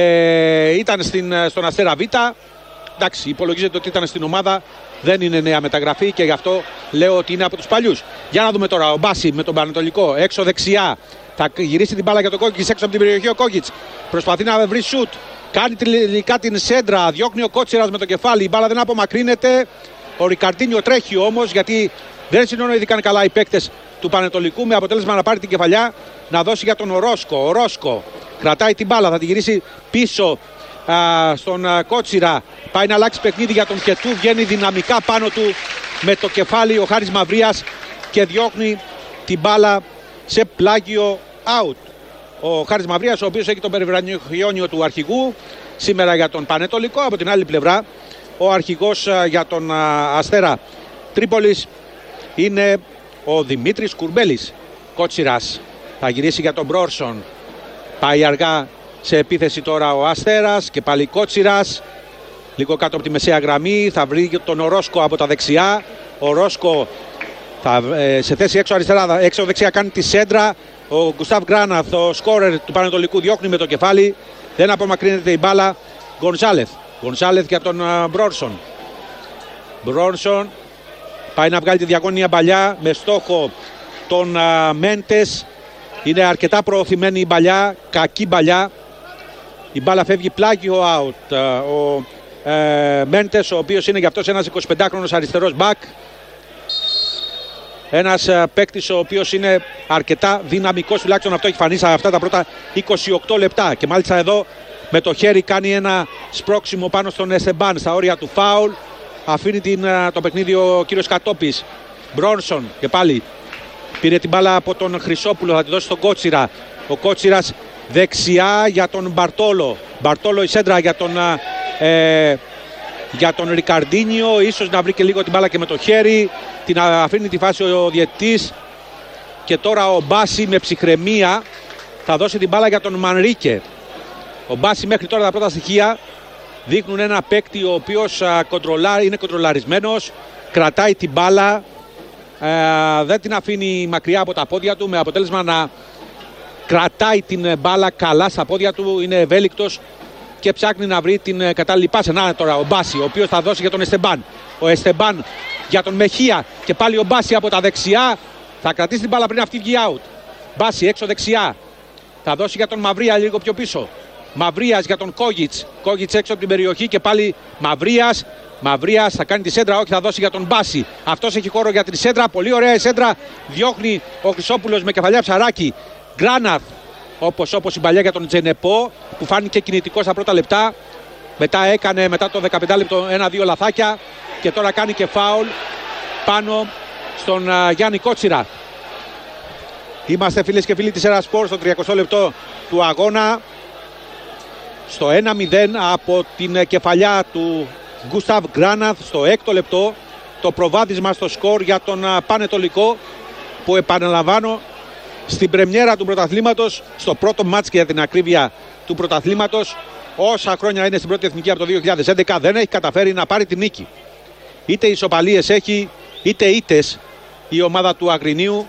ήταν στον Αστέρα Β. Εντάξει, υπολογίζεται ότι ήταν στην ομάδα, δεν είναι νέα μεταγραφή και γι' αυτό λέω ότι είναι από τους παλιούς. Για να δούμε τώρα, ο Μπάση με τον Πανετολικό έξω δεξιά. Θα γυρίσει την μπάλα για τον Κόκκιτς έξω από την περιοχή. Ο Κόκκιτς προσπαθεί να βρει σουτ. Κάνει τελικά την σέντρα. Διώχνει ο Κότσιρας με το κεφάλι. Η μπάλα δεν απομακρύνεται. Ο Ρικαρτίνιο τρέχει όμως, γιατί δεν συνονοήθηκαν καλά οι παίκτες του Πανετολικού, με αποτέλεσμα να πάρει την κεφαλιά, να δώσει για τον Ορόσκο. Ο Ορόσκο κρατάει την μπάλα, θα τη γυρίσει πίσω στον Κότσιρα. Πάει να αλλάξει παιχνίδι για τον Κετού. Βγαίνει δυναμικά πάνω του με το κεφάλι ο Χάρης Μαυρίας και διώχνει την μπάλα σε πλάγιο out. Ο Χάρης Μαυρίας, ο οποίος έχει τον περιβραχιόνιο του αρχηγού σήμερα για τον Πανετολικό. Από την άλλη πλευρά, ο αρχηγός για τον Αστέρα Τρίπολης είναι ο Δημήτρης Κουρμπέλης. Κότσιρας θα γυρίσει για τον Μπρόρσον. Πάει αργά σε επίθεση τώρα ο Αστέρας και πάλι Κότσιρας. Λίγο κάτω από τη μεσαία γραμμή, θα βρει τον Ορόσκο από τα δεξιά. Ο Ορόσκο θα σε θέση έξω αριστερά, έξω δεξιά κάνει τη σέντρα. Ο Γκουστάβ Γκράναθ, ο σκόρερ του Πανετολικού, διώχνει με το κεφάλι. Δεν απομακρύνεται η μπάλα. Γκονζάλεθ για τον Μπρόρσον. Μπρόρσον πάει να βγάλει τη διαγώνια παλιά με στόχο τον Μέντες. Είναι αρκετά προωθημένη η παλιά, κακή παλιά. Η μπάλα φεύγει πλάγιο out. Ο Μέντες, ο οποίος είναι για αυτός ένας 25χρονος αριστερός μπακ. Ένας παίκτης ο οποίος είναι αρκετά δυναμικός, τουλάχιστον αυτό έχει φανεί σε αυτά τα πρώτα 28 λεπτά. Και μάλιστα εδώ με το χέρι κάνει ένα σπρώξιμο πάνω στον Εστεμπάν στα όρια του φάουλ. Αφήνει το παιχνίδι ο κύριος Κατόπης. Μπρόνσον και πάλι πήρε την μπάλα από τον Χρυσόπουλο, θα τη δώσει στον Κότσιρα. Ο Κότσιρας δεξιά για τον Μπαρτόλο. Μπαρτόλο η σέντρα για τον Ρικαρντίνιο. Ίσως να βρει και λίγο την μπάλα και με το χέρι. Την αφήνει τη φάση ο διαιτητής. Και τώρα ο Μπάση με ψυχραιμία θα δώσει την μπάλα για τον Μανρίκε. Ο Μπάση μέχρι τώρα τα πρώτα στοιχεία δείχνουν ένα παίκτη ο οποίος είναι κοντρολαρισμένος. Κρατάει την μπάλα. Δεν την αφήνει μακριά από τα πόδια του, με αποτέλεσμα να κρατάει την μπάλα καλά στα πόδια του. Είναι ευέλικτος και ψάχνει να βρει την κατάλληλη πάσα. Να τώρα ο Μπάση, ο οποίος θα δώσει για τον Εστεμπάν. Ο Εστεμπάν για τον Μεχία και πάλι ο Μπάση από τα δεξιά. Θα κρατήσει την μπάλα πριν αυτή βγει out. Μπάση έξω δεξιά. Θα δώσει για τον Μαυρία λίγο πιο πίσω. Μαυρίας για τον Κόγιτς. Κόγιτς έξω από την περιοχή και πάλι Μαυρίας. Μαυρίας θα κάνει τη σέντρα, όχι, θα δώσει για τον Μπάση. Αυτός έχει χώρο για τη σέντρα. Πολύ ωραία η σέντρα. Διώχνει ο Χρυσόπουλος με κεφαλιά ψαράκι. Γκράναθ, όπως η παλιά για τον Τζενεπό, που φάνηκε κινητικό στα πρώτα λεπτά. Μετά έκανε μετά το 15 λεπτό 1-2 λαθάκια. Και τώρα κάνει και φάουλ πάνω στον Γιάννη Κότσιρα. Είμαστε φίλες και φίλοι της Έρα Σπορ στο 30 λεπτό του αγώνα. Στο 1-0 από την κεφαλιά του Γκούσταβ Γκράναθ στο 6ο λεπτό. Το προβάδισμα στο σκορ για τον Πανετολικό, που επαναλαμβάνω στην πρεμιέρα του πρωταθλήματος, στο πρώτο μάτς και για την ακρίβεια του πρωταθλήματος, όσα χρόνια είναι στην πρώτη εθνική από το 2011, δεν έχει καταφέρει να πάρει την νίκη. Είτε ισοπαλίες έχει, είτε ήττες η ομάδα του Αγρινίου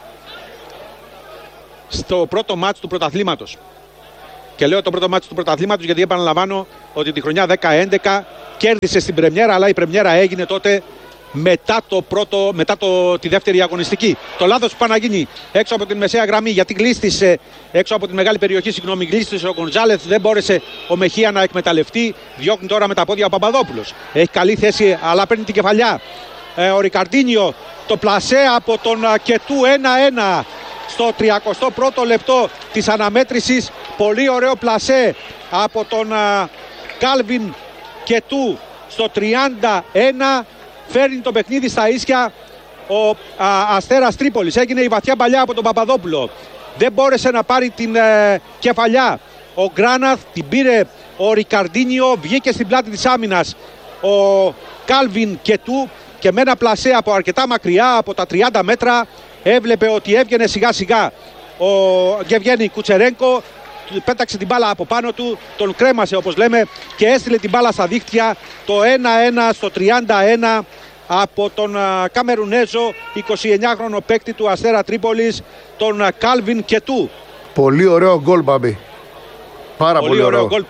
στο πρώτο μάτς του πρωταθλήματος. Και λέω το πρώτο μάτς του πρωταθλήματος γιατί επαναλαμβάνω ότι τη χρονιά 10-11 κέρδισε στην πρεμιέρα, αλλά η πρεμιέρα έγινε τότε μετά τη δεύτερη αγωνιστική. Το λάθος που πάει να γίνει έξω από την μεσαία γραμμή, γιατί γλίστησε έξω από τη μεγάλη περιοχή, γλίστησε ο Γκονζάλεθ, δεν μπόρεσε ο Μεχία να εκμεταλλευτεί. Διώχνει τώρα με τα πόδια ο Παπαδόπουλος. Έχει καλή θέση, αλλά παίρνει την κεφαλιά. Ο Ρικαρντίνιο, το πλασέ από τον Κετού 1-1 στο 31ο λεπτό της αναμέτρησης. Πολύ ωραίο πλασέ από τον Κάλβιν Κετού στο 31. Φέρνει το παιχνίδι στα ίσια ο Αστέρας Τρίπολης. Έγινε η βαθιά παλιά από τον Παπαδόπουλο. Δεν μπόρεσε να πάρει την κεφαλιά. Ο Γκράναθ την πήρε ο Ρικαρντίνιο. Βγήκε στην πλάτη της άμυνας ο Κάλβιν Κετού και με ένα πλασέ από αρκετά μακριά, από τα 30 μέτρα, έβλεπε ότι έβγαινε σιγά σιγά ο Γεβγένη Κουτσερένκο. Πέταξε την μπάλα από πάνω του, τον κρέμασε όπως λέμε και έστειλε την μπάλα στα δίχτυα. Το 1-1 στο 31 από τον Καμερουνέζο 29χρονο παίκτη του Αστέρα Τρίπολης, τον Κάλβιν Κετού. Πολύ ωραίο γκολ, Μπάμπη. Πάρα πολύ ωραίο γκολ.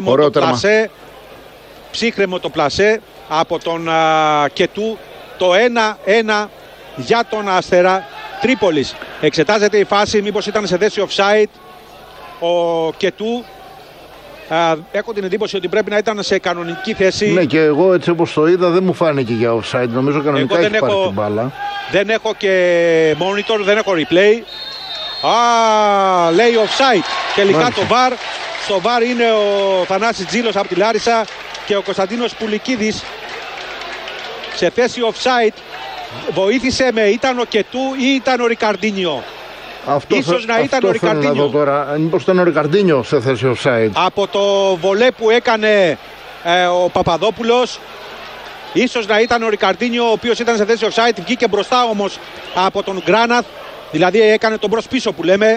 Ψύχρεμο το πλασέ από τον Κετού. Το 1-1 για τον Αστέρα Τρίπολης. Εξετάζεται η φάση, μήπως ήταν σε θέση offside ο Κετού. Έχω την εντύπωση ότι πρέπει να ήταν σε κανονική θέση. Ναι, και εγώ έτσι όπως το είδα δεν μου φάνηκε για offside. Νομίζω κανονικά έχει πάρει την μπάλα. Δεν έχω και monitor, δεν έχω replay. Λέει offside. Τελικά το VAR. Στο VAR είναι ο Θανάσης Τζίλος από τη Λάρισα και ο Κωνσταντίνος Πουλικίδης σε θέση offside. Βοήθησε με ήταν ο Κετού ή ήταν ο Ρικαρντίνιο. Ίσως να ήταν ο Ρικαρντίνιο. Μήπως ήταν ο Ρικαρντίνιο σε θέση offside. Από το βολέ που έκανε ο Παπαδόπουλος, ίσως να ήταν ο Ρικαρντίνιο, ο οποίος ήταν σε θέση offside. Βγήκε μπροστά όμως από τον Γκράναθ, δηλαδή έκανε τον μπρος πίσω που λέμε.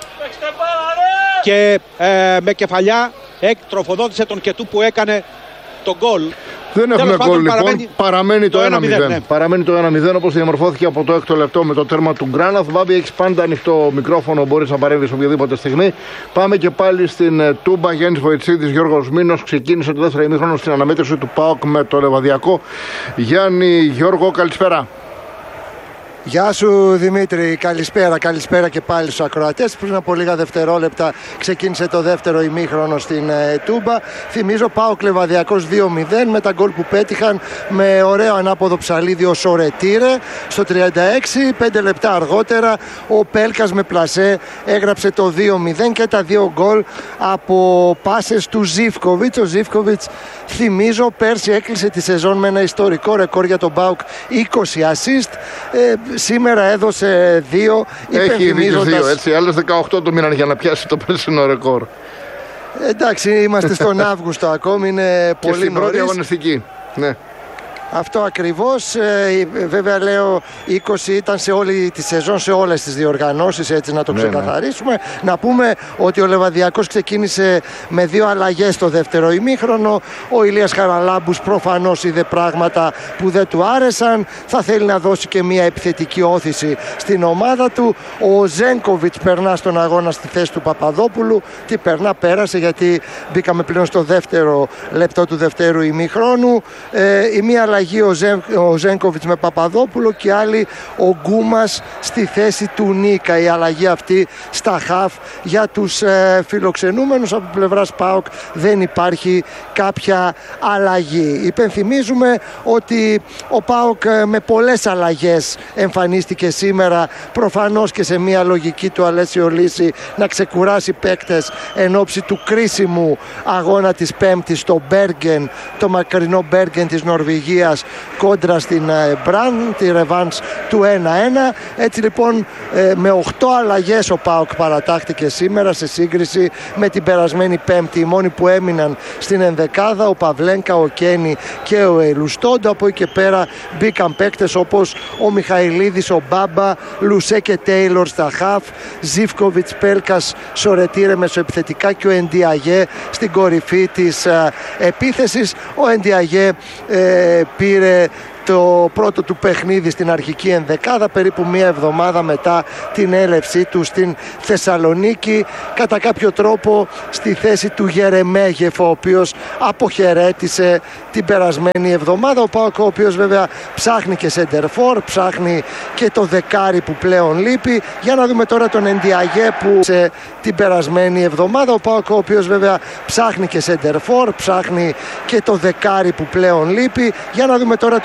Και με κεφαλιά τροφοδότησε τον Κετού που έκανε τον γκολ. Δεν έχουμε γκολ λοιπόν, παραμένει το 1-0. Ναι. Παραμένει το 1-0 όπως διαμορφώθηκε από το 6ο λεπτό με το τέρμα του Γκράναθ. Βάμπη, έχεις πάντα ανοιχτό μικρόφωνο, μπορείς να παρέμβεις οποιαδήποτε στιγμή. Πάμε και πάλι στην Τούμπα. Γιάννης Βοητσίδης, Γιώργος Μήνος. Ξεκίνησε το δεύτερο ημίχρονο στην αναμέτρηση του ΠΑΟΚ με το Λεβαδιακό. Γιάννη, Γιώργο, καλησπέρα. Γεια σου Δημήτρη, καλησπέρα και πάλι στους ακροατές. Πριν από λίγα δευτερόλεπτα ξεκίνησε το δεύτερο ημίχρονο στην Τούμπα. Θυμίζω ΠΑΟΚ Λεβαδιακός 2-0 με τα γκολ που πέτυχαν με ωραίο ανάποδο ψαλίδι ο Σορετήρε στο 36. 5 λεπτά αργότερα ο Πέλκας με πλασέ έγραψε το 2-0 και τα δύο γκολ από πάσες του Ζίβκοβιτς. Ο Ζίβκοβιτς, θυμίζω, πέρσι έκλεισε τη σεζόν με ένα ιστορικό ρεκόρ για τον ΠΑΟΚ, 20 assist. Σήμερα έδωσε 2. Έχει ήδη 2, έτσι. Άλλες 18 του μήναν για να πιάσει το περσινό ρεκόρ. Εντάξει, είμαστε στον Αύγουστο ακόμη. Είναι πολύ νωρίς. Στην πρώτη αγωνιστική. Ναι. Αυτό ακριβώς. Βέβαια λέω 20 ήταν σε όλη τη σεζόν, σε όλες τις διοργανώσεις, έτσι να το ξεκαθαρίσουμε. Να πούμε ότι ο Λεβαδιακός ξεκίνησε με 2 αλλαγές στο δεύτερο ημίχρονο. Ο Ηλίας Χαραλάμπους προφανώς είδε πράγματα που δεν του άρεσαν. Θα θέλει να δώσει και μια επιθετική όθηση στην ομάδα του. Ο Ζένκοβιτς περνά στον αγώνα στη θέση του Παπαδόπουλου. Τι περνά, πέρασε, γιατί μπήκαμε πλέον στο δεύτερο λεπτό του δευτέρου ημίχρονου. Η μία αλλαγή ο Ζένκοβιτς με Παπαδόπουλο και άλλη ο Γκούμας στη θέση του Νίκα. Η αλλαγή αυτή στα χαφ για τους φιλοξενούμενους. Από πλευράς ΠΑΟΚ δεν υπάρχει κάποια αλλαγή. Υπενθυμίζουμε ότι ο ΠΑΟΚ με πολλές αλλαγές εμφανίστηκε σήμερα, προφανώς και σε μια λογική του Αλέσιο Λύση να ξεκουράσει παίκτες εν ώψη του κρίσιμου αγώνα της Πέμπτης στο Μπέργεν, το μακρινό Μπέργεν της Νορβηγίας κόντρα στην Μπραν, τη ρεβάνς του 1-1. Έτσι λοιπόν με 8 αλλαγές ο ΠΑΟΚ παρατάχθηκε σήμερα σε σύγκριση με την περασμένη Πέμπτη. Οι μόνοι που έμειναν στην ενδεκάδα, ο Παυλένκα, ο Κένι και ο Ελουστόντο. Από εκεί και πέρα μπήκαν παίκτες όπως ο Μιχαηλίδης, ο Μπάμπα, Λουσέ και Τέιλορ στα χαφ, Ζίβκοβιτς, Πέλκας, Σορετήρε μεσοεπιθετικά και ο Εντιαγέ στην κορυφή της επίθεσης. Ο Εντιαγέ πήρε το πρώτο του παιχνίδι στην αρχική ενδεκάδα περίπου μία εβδομάδα μετά την έλευσή του στην Θεσσαλονίκη, κατά κάποιο τρόπο στη θέση του Γερεμέγεφ, ο οποίος αποχαιρέτησε την περασμένη εβδομάδα. Ο ΠΑΟΚ, ο οποίος βέβαια ψάχνει και σεντερφόρ, ψάχνει και το δεκάρι που πλέον λείπει. Για να δούμε τώρα τον Εντιαγέ που σε την περασμένη εβδομάδα. Ο ΠΑΟΚ, ο οποίος βέβαια ψάχνει και σεντερφόρ, ψάχνει και το δεκάρι που πλέον λείπει. Για να δούμε τώρα